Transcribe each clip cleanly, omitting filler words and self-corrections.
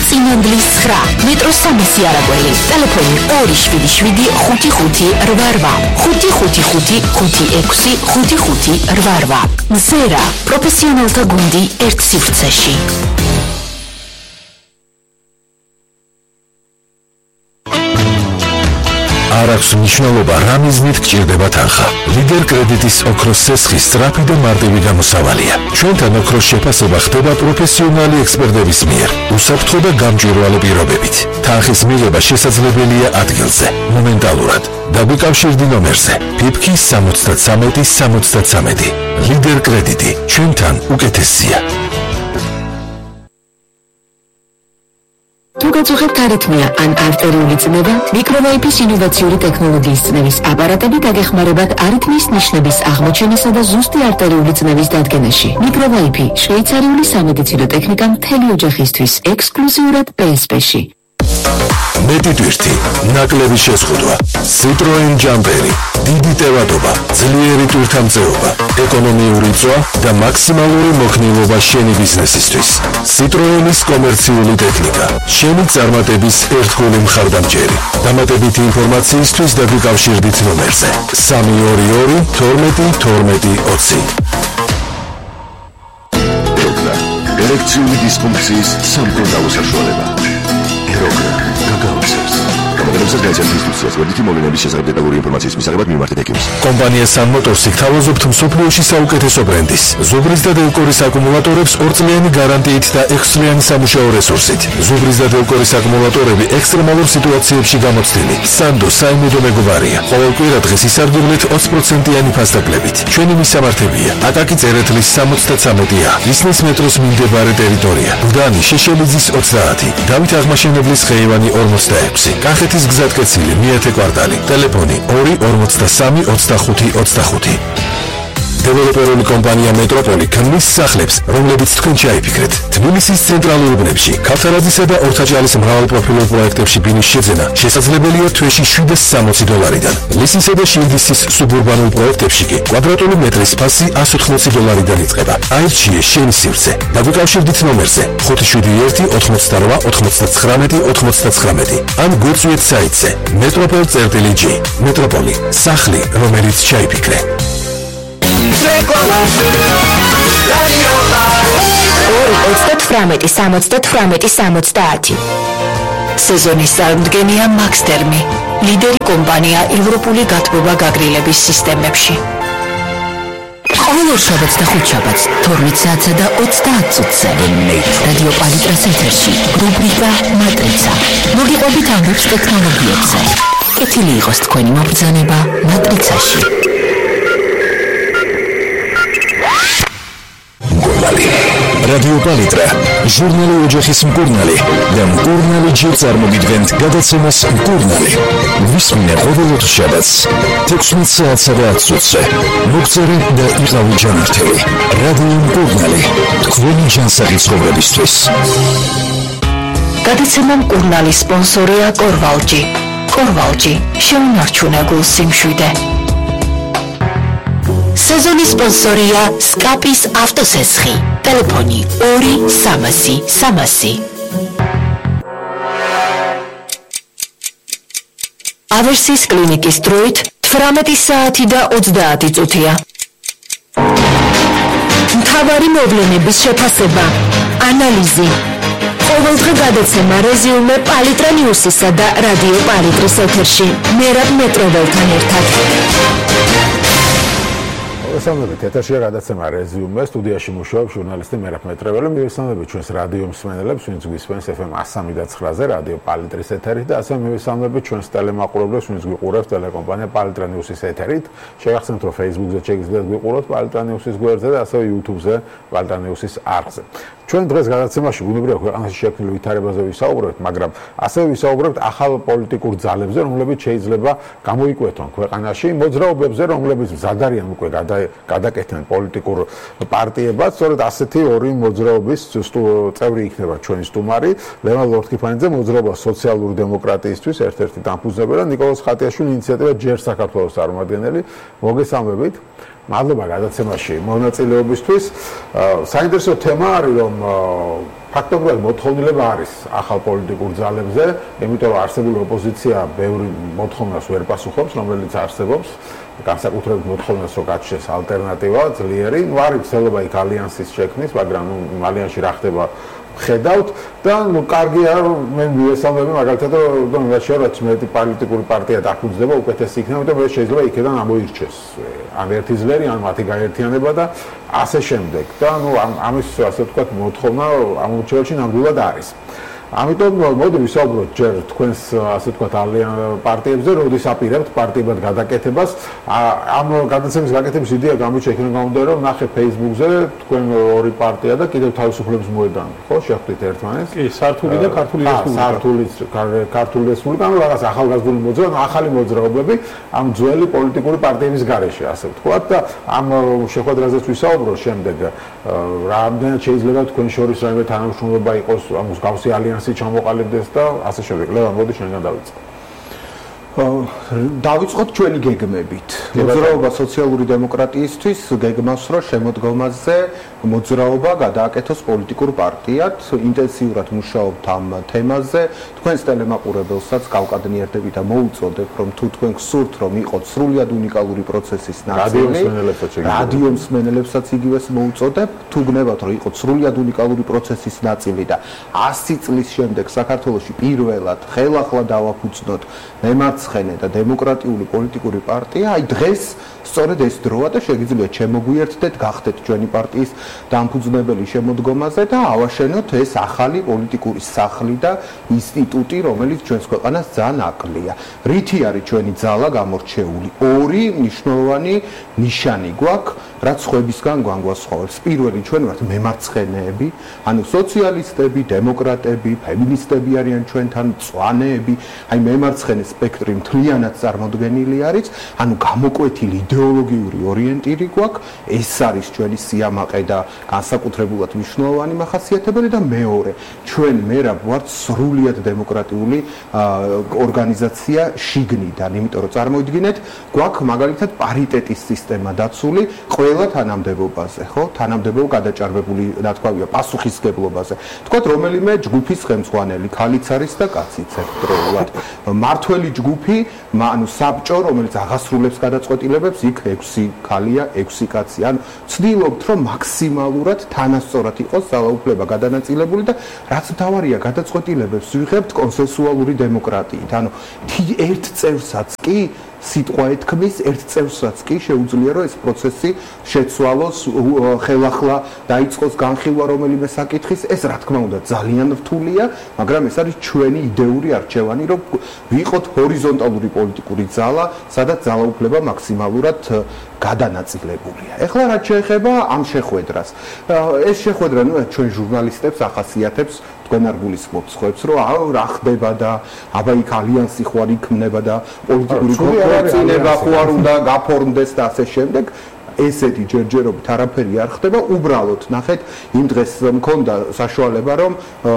წინანდლის 9 მეტრო 300 არაგველი ტელეფონი 2755588 555565588 მზერა პროფესიონალთა გუნდი ერთ სივრცეში. არ აქვს მნიშვნელობა რა მიზნით გჭირდება თანხა. ლიდერ კრედიტის ოქროს სესხი სწრაფი და მარტივი გამოსავალია. ჩვენთან ოქროს შეფასება ხდება პროფესიონალი ექსპერტების მიერ, უსაფრთხო და გამჭვირვალე პირობებით. თანხის მიღება შესაძლებელია ადგილზე, მომენტალურად. დაგვიკავშირდი ნომერზე PIPK 73 ლიდერ კრედიტი, ჩვენთან უკეთესია. თუ გაწუხებთ არითმია ან არტერიული წნევა, მიკროვაიპის ინოვაციური ტექნოლოგიის წნევის აპარატები დაგეხმარებათ არითმიის ნიშნების აღმოჩენასა და ზუსტი არტერიული წნევის დადგენაში. მიკროვაიპი შვეიცარიული სამედიცინო ტექნიკა მთელი ოჯახისთვის ექსკლუზიურად PSP-ში. მეტი ტვირთი, ნაკლები შეზღუდვა, Citroen ჯამპერი, დიდი ტევადობა, ძლიერი ტვირთამწეობა, ეკონომიური წვა და მაქსიმალური მოქნილობა შენი ბიზნესისთვის. Citroenis კომერციული ტექნიკა, შენი წარმატების ერთგული მხარდამჭერი. დამატებითი ინფორმაციისთვის დაგვიკავშირდით ნომერზე 322 12 20. ერექციული დისფუნქციის სამკურნალო საშუალება. ეროგრა გაგაუზებს. გამოგონებსაც გაიცემთ ინსტრუქციას ვერდითი მოვლენების შესახებ დეტალური ინფორმაციის მისაღებად მიმართეთ ექიმს. კომპანია Sun Motors გთავაზობთ მსოფლიოში საუკეთესო ბრენდის. ზუბრის და დელკორის აკუმულატორებს 2 წლიანი გარანტიით და 6 წლიანი სამუშაო რესურსით. ზუბრის და დელკორის აკუმულატორები ექსტრემალურ სიტუაციებში გამოცდილი. Sando საიმედო მეგობარია. ყოველ კვირა დღეს ისარგებლეთ 20%-იანი ფასდაკლებით. ჩვენი მისამართებია: აკაკი წერეთლის 73-ა, ისნის მეტროს მიმდებარე ტერიტორია. ბუდანი შეშელიძის 30, დავით აღმაშენებლის ხეივანი 46, კახეთის გზატკეცილი მეათე კვარტალი, ტელეფონი 243 25 25. დეველოპერული კომპანია მეტროპოლი ქმნის სახლებს, რომლებიც თქვენ ჩაიფიქრეთ. თბილისის ცენტრალურ უბნებში, ქავთარაძისა და ორთაჭალის მრავალპროფილურ პროექტებში ბინის შეძენა შესაძლებელია თვეში $760-დან. ლისისა და შილდისის სუბურბანულ პროექტებში კი კვადრატული მეტრის ფასი $180-დან იწყება. აირჩიე შენი სივრცე. დაგვიკავშირდით ნომერზე 571 88 99 99 ან გვიწვიეთ საიტზე metropol.g. მეტროპოლი, სახლი, რომელიც ჩაიფიქრე. 2-18-70 სეზონის წარმომადგენია Max Termi, ლიდერი კომპანია ევროპული გათბობა გაგრილების სისტემებში. ყოველ შაბათს და ხუთშაბათს 12 საათსა და 30 წუთზე რადიო პალიტრას ეთერში რუბრიკა მატრიცა. მოგიყვებით ამბებს ტექნოლოგიებზე. კეთილი იყოს თქვენი მობრძანება მატრიცაში. რადიო პალიტრა, ჟურნალი ოჯახის მკურნალი და მკურნალი ჯერ წარმოგიდგენთ გადაცემას მკურნალი. ვისმინე ყოველ შაბათს 16 საათსა და 10 წუთზე. მოგწერე და იყავი ჯანმრთელი. რადიო მკურნალი, თქვენი ჯანსაღი ცხოვრებისთვის. გადაცემა მკურნალის სპონსორია კორვალჯი. კორვალჯი, შეუნარჩუნე გულ სიმშვიდე. სეზონის სპონსორია სკაპის ავტოსესხი. ტელეფონი 2-300-300. ავერსის კლინიკის დროით 18 საათი და 30 წუთია. მთავარი მოვლენების შეფასება, ანალიზი. ყოველდღე გადაცემა რეზიუმე პალიტრა ნიუსისა და რადიო პალიტრის ეთერში. მერაბ მეტროველთან ერთად. მოგესალმებით, ეთერშია გადაცემა რეზიუმე, სტუდიაში მუშაობს ჟურნალისტი მერაბ მეტროველი. მივესალმებით ჩვენს რადიო მსმენელებს, ვინც გვისმენს FM 103.9-ზე რადიო პალიტრის ეთერით და ასევე მივესალმებით ჩვენს ტელემაყურებლებს, ვინც გვიყურებს ტელეკომპანია პალიტრა ნიუსის ეთერით. შევახსენებთ, რომ Facebook-ზე შეგიძლიათ გვიყუროთ პალიტრა ნიუსის გვერდზე და ასევე YouTube-ზე პალიტრა ნიუსის არხზე. ჩვენ დღეს გადაცემაში ბუნებრივია ქვეყანაში შექმნილ ვითარებაზე ვისაუბრებთ, მაგრამ ასევე ვისაუბრებთ ახალ პოლიტიკურ ძალებზე, რომლებიც შეიძლება გამოიკვეთონ ქვეყანაში, მოძრაობებზე, რომლებიც მზად არიან უკვე გადაკეთდნენ პოლიტიკურ პარტიებად. სწორედ ასეთი ორი მოძრაობის წევრი იქნება ჩვენი სტუმარი, ლევან ლორთქიფანიძე, მოძრაობა სოციალური დემოკრატიისთვის ერთ-ერთი დამფუძნებელი და ნიკოლოზ ხატიაშვილი, ინიციატივა ჯერ საქართველოს წარმომადგენელი. მოგესალმებით. მადლობა გადაცემაში მონაწილეობისთვის. საინტერესო თემა არის, რომ ფაქტობრივად მოთხოვნილება არის ახალ პოლიტიკურ ძალებზე, იმიტომ რომ არსებული ოპოზიცია ბევრი მოთხოვნას ვერ პასუხობს, რომელიც არსებობს. განსაკუთრებით მოთხოვნას რომ გაჩნდეს ალტერნატივა ძლიერი, არის ცდილობა იქ ალიანსის შექმნის, მაგრამ ალიანსში რა ხდება ხედავთ და კარგია რომ მე მივესალმები მაგალითად რომ რაც მეტი პოლიტიკური პარტია დაფუძნდება უკეთესი იქნება, იმიტომ რომ შეიძლება იქიდან ამოირჩეს ან ერთი ძლიერი ან მათი გაერთიანება და ასე შემდეგ და ამის ასე ვთქვათ მოთხოვნა ამ უჩვენში ნამდვილად არის. ამიტომ მოდი ვისაუბროთ ჯერ თქვენს ასე ვთქვათ პარტიებზე, როდის აპირებთ პარტიებად გადაკეთებას. ამ გადაცემის გაკეთების იდეა გამოჩნდა იქიდან გამომდინარე, რომ ნახე Facebook-ზე თქვენ ორი პარტია და კიდევ თავისუფლების მოედანი, ხო, შეხვდით ერთმანეთს? კი, სართული და ქართული რესპუბლიკა. ქართული რესპუბლიკა, ანუ რაღაც ახალგაზრდული მოძრაობა, ახალი მოძრაობები ამ ძველი პოლიტიკური პარტიების გარეშე, ასე ვთქვათ და ამ შეხვედრაზეც ვისაუბროთ შემდეგ, რამდენად შეიძლება თქვენ შორის რაიმე თანამშრომლობა იყოს, ამ მსგავსი ალიანსი ჩამოყალიბდეს და ასე შემდეგ. ლევან, მოდი შენგან დავიწყოთ. დავიწყოთ ჩვენი გეგმებით. მოძრაობა სოციალური დემოკრატიისთვის გეგმავს, რომ შემოდგომაზე მოძრაობა გადააკეთოს პოლიტიკურ პარტიად, ინტენსიურად მუშაობთ ამ თემაზე. თქვენს ტელემაყურებელსაც გავკადნიერდებით და მოუწოდებ, რომ თუ თქვენ გსურთ, რომ იყოს სრულიად უნიკალური პროცესის ნაწილი, რადიო მსმენელებსაც იგივეს მოუწოდებ, თუ გნებავთ, რომ იყოს სრულიად უნიკალური პროცესის ნაწილი და 100 წლის შემდეგ საქართველოში პირველად ხელახლა დავაფუძნოთ მემარცხენე და დემოკრატიული პოლიტიკური პარტია, აი დღეს სწორედ ეს დროა და შეგიძლია შემოგვიერთდეთ, გახდეთ ჩვენი პარტიის დამფუძნებელი შემოდგომაზე და ავაშენოთ ეს ახალი პოლიტიკური სახლი და ინსტიტუტი, რომელიც ჩვენს ქვეყანას ძალიან აკლია. რითი არის ჩვენი ძალა გამორჩეული? ორი მნიშვნელოვანი ნიშანი გვაქვს, რაც ხვებისგან გვანგვასხვავებს. პირველი, ჩვენ ვართ მემარცხენეები, ანუ სოციალისტები, დემოკრატები, ფემინისტები არიან ჩვენთან, მწვანეები, აი მემარცხენე სპექტრი მთლიანად წარმოდგენილი არის, ანუ გამოკვეთილი იდეოლოგიური ორიენტირი გვაქვს, ეს არის ჩვენი სიამაყე და განსაკუთრებულად მნიშვნელოვანი მახასიათებელი და მეორე, ჩვენ მერაბ ვართ სრულიად დემოკრატიული ორგანიზაცია შიგნიდან, იმიტომ რომ წარმოიდგინეთ, გვაქვს მაგალითად პარიტეტის სისტემა დაცული ყველა თანამდებობაზე, ხო? თანამდებობა გადაჭარბებული, რა თქვა, პასუხისგებლობაზე. თქვათ, რომელიმე ჯგუფის ხელმძღვანელი, ქალიც არის და კაციც ერთდროულად. მართველი ჯგუფი, ანუ საბჭო, რომელიც აღასრულებს გადაწყვეტილებებს, იქ 6 ქალია, 6 კაცი. ანუ ვცდილობთ, რომ მაქსიმალურად თანასწორად იყოს ძალაუფლება გადანაწილებული და რაც მთავარია, გადაწყვეტილებებს ვიღებთ კონსენსუალური დემოკრატიით. ანუ ერთ წევრსაც კი სიტყვა ეთქმის, ერთ წევრსაც კი შეუძლია, რომ ეს პროცესი შეცვალოს, ხელახლა დაიწყოს განხილვა რომელიმე საკითხის. ეს რა თქმა უნდა ძალიან რთულია, მაგრამ ეს არის ჩვენი იდეური არჩევანი, რომ ვიყოთ ჰორიზონტალური პოლიტიკური ძალა, სადაც ძალაუფლება მაქსიმალურად გადანაწილებულია. ეხლა რაც შეეხება ამ შეხვედრას. ეს შეხვედრა, ჩვენ ჟურნალისტებს ახასიათებს თქვენ არ გულისხმობთ ხვებს, რომ რა ხდება და აბა იქ ალიანსი ხო არ იქმნება და პოლიტიკური კონფლიქტება ხო არ უნდა გაფორმდეს და ასე შემდეგ. ესეთი ჯერჯერობით არაფერი არ ხდება, უბრალოდ ნახეთ, იმ დღეს მქონდა საშუალება, რომ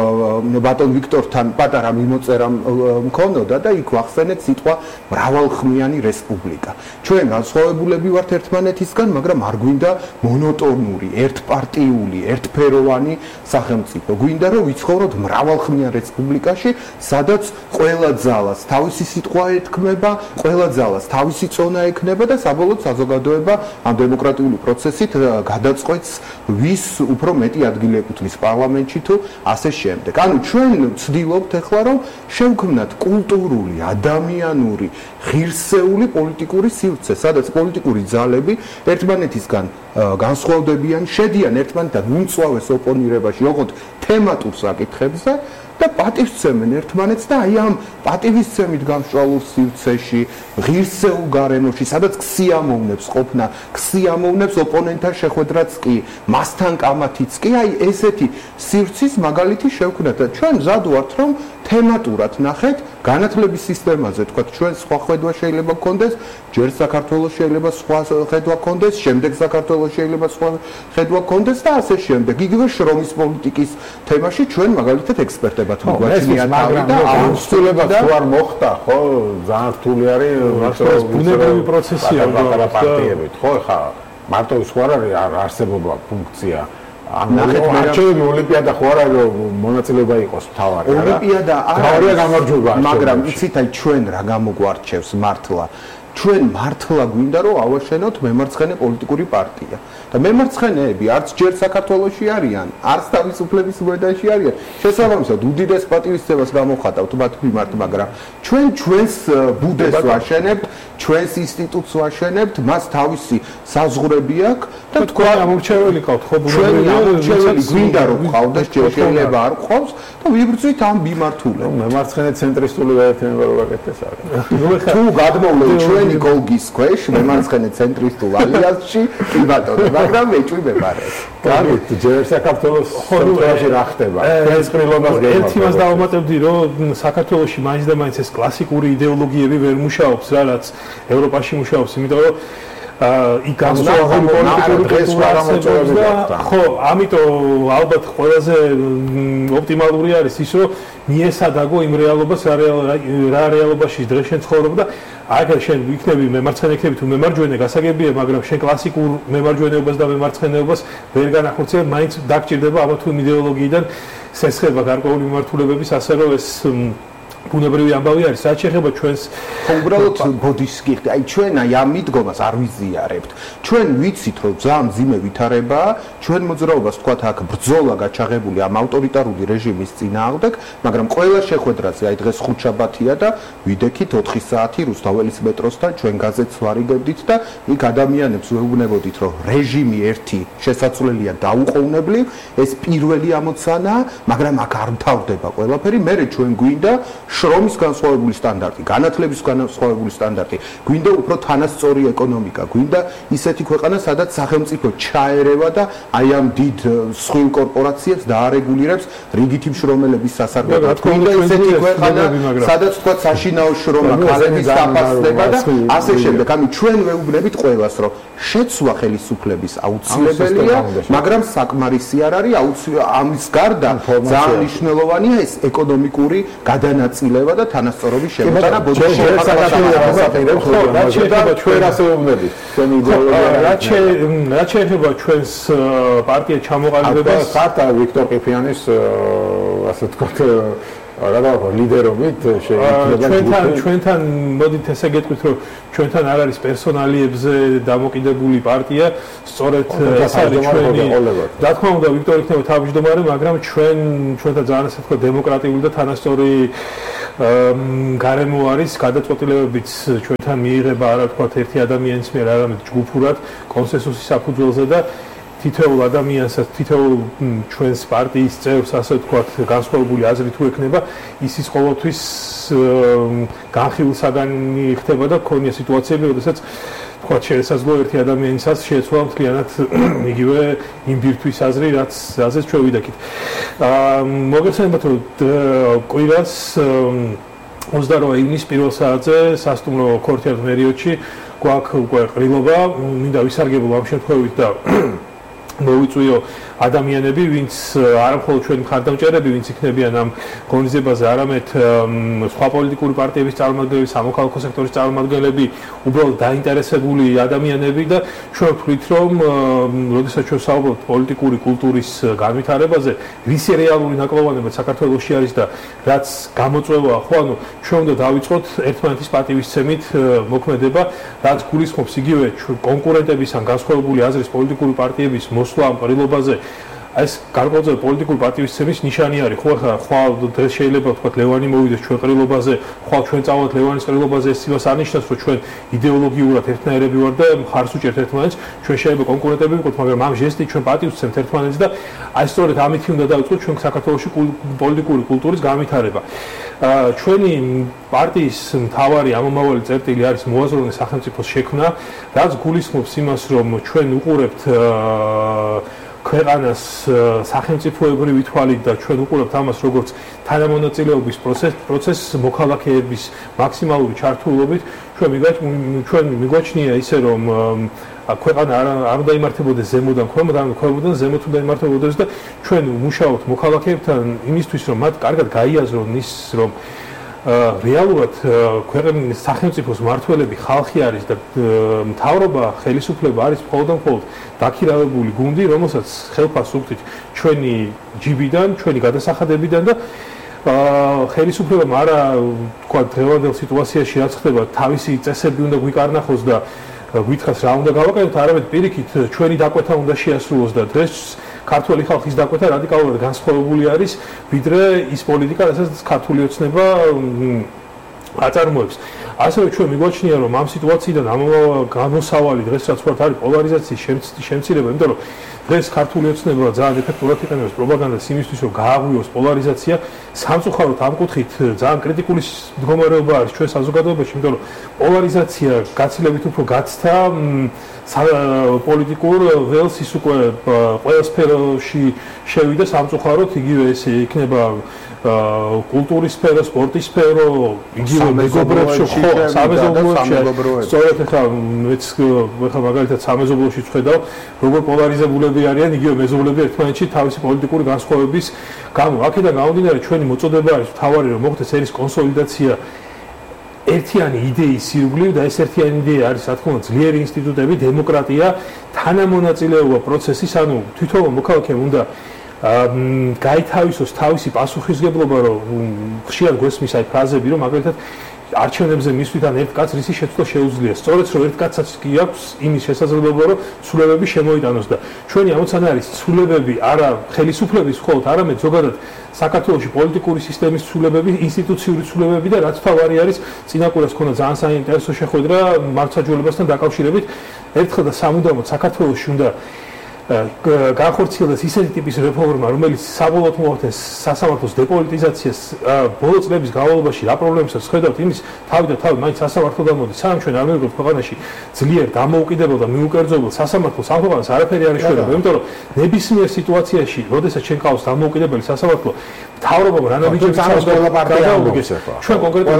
ბატონ ვიქტორთან პატარა მიმოწერა მქონოდა და იქ ვახსენეთ სიტყვა მრავალხმიანი რესპუბლიკა. ჩვენ განსხვავებულები ვართ ერთმანეთისგან, მაგრამ არ გვინდა მონოტონური, ერთპარტიული, ერთფეროვანი სახელმწიფო. გვინდა რომ ვიცხოვროთ მრავალხმიან რესპუბლიკაში, სადაც ყველა ძალას თავისი სიტყვა ეთქმება, ყველა ძალას თავისი წონა ექნება და საბოლოოდ საზოგადოება ამ დემოკრატიული პროცესით გადაწყვეტს, ვის უფრო მეტი ადგილი ეკუთვნის პარლამენტში თუ ასე შემდეგ. ანუ ჩვენ ვცდილობთ ახლა რომ შევქმნათ კულტურული, ადამიანური, ღირსეული პოლიტიკური სივრცე, სადაც პოლიტიკური ძალები ერთმანეთისგან განსხვავდებიან, შედიან ერთმანეთთან უმწვავეს ოპონირებაში, ოღონდ თემატურ საკითხებზე და პატივსცემენ ერთმანეთს და აი ამ პატივისცემით გამშვალულ სივრცეში, ღირსეულ გარემოში, სადაც ქსიამოვნებს ყოფნა, ქსიამოვნებს ოპონენტთან შეხვედრაც კი, მასთან კამათიც კი, აი ესეთი სივრცის მაგალითი შევქმნათ და ჩვენ მზად ვართ, რომ თემატურად ნახეთ, განათლების სისტემაზე, თქვა ჩვენ სხვა ხედვა შეიძლება გქონდეს, ჯერ საქართველოს შეიძლება სხვა ხედვა გქონდეს, შემდეგ საქართველოს შეიძლება სხვა ხედვა გქონდეს და ასე შემდეგ. იგივე შრომის პოლიტიკის თემაში ჩვენ მაგალითად ექსპერტებად მიგვაჩნია თავი და აუცილებლად თუ არ მოხდა, ხო, ძალიან რთული არის, ეს ბუნებრივი პროცესია პარტიებით, ხო, ხა მარტო სხვა არის არსებობა ფუნქცია არჩევები ოლიმპიადა ხო არა რომ მონაწილეობა იყოს თავარი არა ოლიმპიადა თავარია გამარჯვება მაგრამ იცით აი ჩვენ რა გამოგვარჩევს მართლა ჩვენ მართლა გვინდა რომ ავაშენოთ მემარცხენე პოლიტიკური პარტია და მემარცხენეები არც ჯერ საქართველოში არიან არც თავისუფლების მოედანში არიან შესაბამისად უდიდეს პატივისცემას გამოხატავთ მათ მიმართ მაგრამ ჩვენ ჩვენს ბუდეს ვაშენებთ ჩვენს ინსტიტუტს ვაშენებთ მას თავისი საზღვრები აქვს და თქვა ამორჩეველი ყავთ ხო ჩვენი ამორჩეველი გვინდა რომ ყავდეს შეიძლება არ ყავს და ვიბრძვით ამ მიმართულებით მემარცხენე ცენტრისტული გაერთიანება რო გაკეთდეს არის თუ გადმოვლენ ჩვენი გოლგის ქვეშ მემარცხენე ცენტრისტულ ალიანსში კი ბატონო მაგრამ მეჭვიბებარეს კარგით ჯერ საქართველოს ხელში რა ხდება ეს ყრილობას ერთი მას დავამატებდი რომ საქართველოში მაინც და მაინც ეს კლასიკური იდეოლოგიები ვერ მუშაობს რა რაც ევროპაში მუშაობს იმიტომ რომ იქ განსხვავებული პოლიტიკური კულტურები და ხო ამიტომ ალბათ ყველაზე ოპტიმალური არის ის რომ მიესადაგო იმ რეალობას რა რეალობაში დღეს შენ ცხოვრობ და აგერ შენ იქნები მემარცხენე იქნები თუ მემარჯვენე გასაგებია მაგრამ შენ კლასიკურ მემარჯვენეობას და მემარცხენეობას ვერ განახორციელებ მაინც დაგჭირდება ამა თუ იმ იდეოლოგიიდან სესხება გარკვეული მიმართულებების ასე რომ ეს ბუნებრივი ამბავი არის რაც შეეხება ჩვენს უბრალოდ ბოდის გიხდი აი ჩვენ აი ამ მიდგომას არ ვიზიარებთ ჩვენ ვიცით რომ ძალიან მძიმე ვითარებაა ჩვენ მოძრაობას თქვათ აქ ბრძოლა გაჩაღებული ამ ავტორიტარული რეჟიმის წინააღმდეგ მაგრამ ყველა შეხვედრაზე აი დღეს ხუთშაბათია და ვიდექით 4 საათი რუსთაველის მეტროსთან ჩვენ გაზეთს ვარიგებდით და იქ ადამიანებს ვეუბნებოდით რომ რეჟიმი ერთი შესაძლებელია დაუყოვნებლივ ეს პირველი ამოცანაა მაგრამ აქ არ მთავრდება ყველაფერი მე ჩვენ გვინდა შრომის განსხვავებული სტანდარტი, განათლების განსხვავებული სტანდარტი, გვინდა უფრო თანასწორი ეკონომიკა, გვინდა ისეთი ქვეყანა, სადაც სახელმწიფო ჩაერევა და აი ამ დიდ სხვილ კორპორაციებს დაარეგულირებს რიგითი მშრომელების სასარგებლოდ. გვინდა ისეთი ქვეყანა, სადაც თქვა საშინაო შრომა, ქალების დაფასება და ასე შემდეგ. ანუ ჩვენ ვეუბნებით ყველას, რომ შეცვლა ხელისუფლების აუცილებელია, მაგრამ საკმარისი არ არის, ამის გარდა ძალიან მნიშვნელოვანია ეს ეკონომიკური გადანაწილება და თანასწორობის შემოტანა ბოდიში საქართველოს შეიძლება ჩვენ ასე ვუმნებით ჩვენი იდეოლოგია რაც შეეხება ჩვენს პარტია ჩამოყალიბებას ხართ ვიქტორ ყიფიანის ასე ვთქვათ რა გავაკეთე ლიდერობით შეიძლება ჩვენთან მოდით ესე გეტყვით რომ ჩვენთან არ არის პერსონალიებზე დამოკიდებული პარტია სწორედ ეს არის ჩვენი რა თქმა უნდა ვიქტორ იქნება თავმჯდომარე მაგრამ ჩვენთან ძალიან ასე ვთქვათ დემოკრატიული და თანასწორი გარემო არის გადაწყვეტილებებიც ჩვენთან მიიღება არა ვთქვათ ერთი ადამიანის მიერ არამედ ჯგუფურად კონსენსუსის საფუძველზე და თითოეულ ადამიანსაც, თითოეულ ჩვენს პარტიის წევრს, ასე ვთქვათ, განსხვავებული აზრი თუ ექნება, ისიც ყოველთვის განხილულ საგანი ხდება და ქონია სიტუაციები, როდესაც ვთქვათ, შესაძლოა ერთი ადამიანისაც შეეცვალა მთლიანად იგივე იმ ბირთვის აზრი, რაზეც ჩვენ ვიდექით. მოგეხსენებათ, რომ კვირას 28 ივნის პირველ საათზე სასტუმრო ქორთიან პერიოდში გვაქვს უკვე ყრილობა, მინდა ვისარგებლო ამ შემთხვევით და მოვიწვიო ადამიანები, ვინც არა მხოლოდ ჩვენი მხარდამჭერები, ვინც იქნებიან ამ ღონისძიებაზე, არამედ სხვა პოლიტიკური პარტიების წარმომადგენლები, სამოქალაქო სექტორის წარმომადგენლები, უბრალოდ დაინტერესებული ადამიანები და ჩვენ ვთქვით, რომ როდესაც ჩვენ საუბრობთ პოლიტიკური კულტურის განვითარებაზე, რის რეალური ნაკლოვანება საქართველოში არის და რაც გამოწვევაა, ხო, ანუ ჩვენ უნდა დავიწყოთ ერთმანეთის პატივისცემით მოქმედება, რაც გულისხმობს იგივე კონკურენტების ან განსხვავებული აზრის პოლიტიკური პარტიების მოსვლა ამ ყრილობაზე ეს გარკვეულწილად პოლიტიკური პატივისცემის ნიშანი არის. ხო ხვალ დღეს შეიძლება ვთქვათ ლევანი მოვიდეს ჩვენ ყრილობაზე, ხვალ ჩვენ წავალთ ლევანის ყრილობაზე, ეს იმას არნიშნავს, რომ ჩვენ იდეოლოგიურად ერთნაირები ვართ და მხარს უჭერთ ერთმანეთს. ჩვენ შეიძლება კონკურენტები ვიყოთ, მაგრამ ამ ჟესტით ჩვენ პატივს ვცემთ ერთმანეთს და აი სწორედ ამით უნდა დავიწყოთ ჩვენ საქართველოში პოლიტიკური კულტურის განვითარება. ჩვენი პარტიის მთავარი ამომავალი წერტილი არის მოაზროვნე სახელმწიფოს შექმნა, რაც გულისხმობს იმას, რომ ჩვენ უყურებთ ქვეყანას სახელმწიფოებრივი თვალით და ჩვენ უყურებთ ამას როგორც თანამონაწილეობის პროცესს მოქალაქეების მაქსიმალური ჩართულობით ჩვენ მიგვაჩნია ისე რომ ქვეყანა არ უნდა იმართებოდეს ზემოდან ქვემოთ, არამედ ქვემოდან ზემოთ უნდა იმართებოდეს და ჩვენ ვმუშაობთ მოქალაქეებთან იმისთვის რომ მათ კარგად გაიაზრონ ის რომ რეალურად ქვეყნის სახელმწიფოს მმართველები ხალხი არის და მთავრობა ხელისუფლება არის მხოლოდ დაქირავებული გუნდი, რომელსაც ხელფას უხდით ჩვენი ჯიბიდან, ჩვენი გადასახადებიდან და ხელისუფლებამ არა თქვა დღევანდელ სიტუაციაში რაც ხდება თავისი წესები უნდა გვიკარნახოს და გვითხრას რა უნდა გავაკეთოთ, არამედ პირიქით ჩვენი დაკვეთა უნდა შეასრულოს და დღეს ქართული ხალხის დაკვეთა რადიკალურად განსხვავებული არის ვიდრე ის პოლიტიკა, რასაც ქართული ოცნება აწარმოებს. ასევე ჩვენ მიგვაჩნია რომ ამ სიტუაციიდან გამოსავალი დღეს რაც ვთქვათ არის პოლარიზაციის შემცირება, იმიტომ რომ დღეს ქართული ოცნება ძალიან ეფექტურად იყენებს პროპაგანდას იმისთვის რომ გააღვიოს პოლარიზაცია. სამწუხაროდ ამ კუთხით ძალიან კრიტიკული მდგომარეობა არის ჩვენ საზოგადოებაში, იმიტომ რომ პოლარიზაცია გაცილებით უფრო გაცდა პოლიტიკურ ველს ის უკვე ყველა სფეროში შევიდა სამწუხაროდ იგივე ესე იქნება კულტურის სფერო, სპორტის სფერო, იგივე მეგობრებში, სამეზობლოში. სწორედ ახლა მეც ახლა მაგალითად სამეზობლოში ვხედავ, როგორ პოლარიზებულები არიან იგივე მეზობლები ერთმანეთში თავისი პოლიტიკური განსხვავების გამო. აქედან გამომდინარე ჩვენი მოწოდება არის თავარი რომ მოხდეს ერის კონსოლიდაცია ერთიანი იდეის სირგვლივ და ეს ერთიანი იდეა არის რა თქმა უნდა ძლიერი ინსტიტუტები, დემოკრატია, თანამონაწილეობა პროცესის, ანუ თვითონ მოქალაქემ უნდა გაითავისოს თავისი პასუხისგებლობა, რომ ხშირად გვესმის აი ფრაზები, რომ მაგალითად არჩევნებზე მისვლით ან ერთ კაცს რისი შეცვლა შეუძლია. სწორედ რომ ერთ კაცსაც კი აქვს იმის შესაძლებლობა, რომ ცვლილებები შემოიტანოს და ჩვენი ამოცანა არის ცვლილებები არა ხელისუფლების მხოლოდ, არამედ ზოგადად საქართველოში პოლიტიკური სისტემის ცვლილებები, ინსტიტუციური ცვლილებები და რაც თავარი არის, წინაკვირას ქონდა ძალიან საინტერესო შეხვედრა მართლმსაჯულებასთან დაკავშირებით. ერთხელ და სამუდამოდ საქართველოში უნდა განხორციელდეს ისეთი ტიპის რეფორმა, რომელიც საბოლოოდ მოახდენს სასამართლოს დეპოლიტიზაციას. ბოლო წლების განმავლობაში რა პრობლემებსაც ხედავთ, იმის თავი და თავი მაინც სასამართლო გამოდის. სანამ ჩვენ არ მივიღებთ ქვეყანაში ძლიერ დამოუკიდებელ და მიუკერძოებელ სასამართლოს, ამ ქვეყანას არაფერი არ იშველება, იმიტომ რომ ნებისმიერ სიტუაციაში, როდესაც ჩვენ ყავს დამოუკიდებელი სასამართლო, მთავრობამ რანაბიჯებს გადაუგეს. ჩვენ კონკრეტული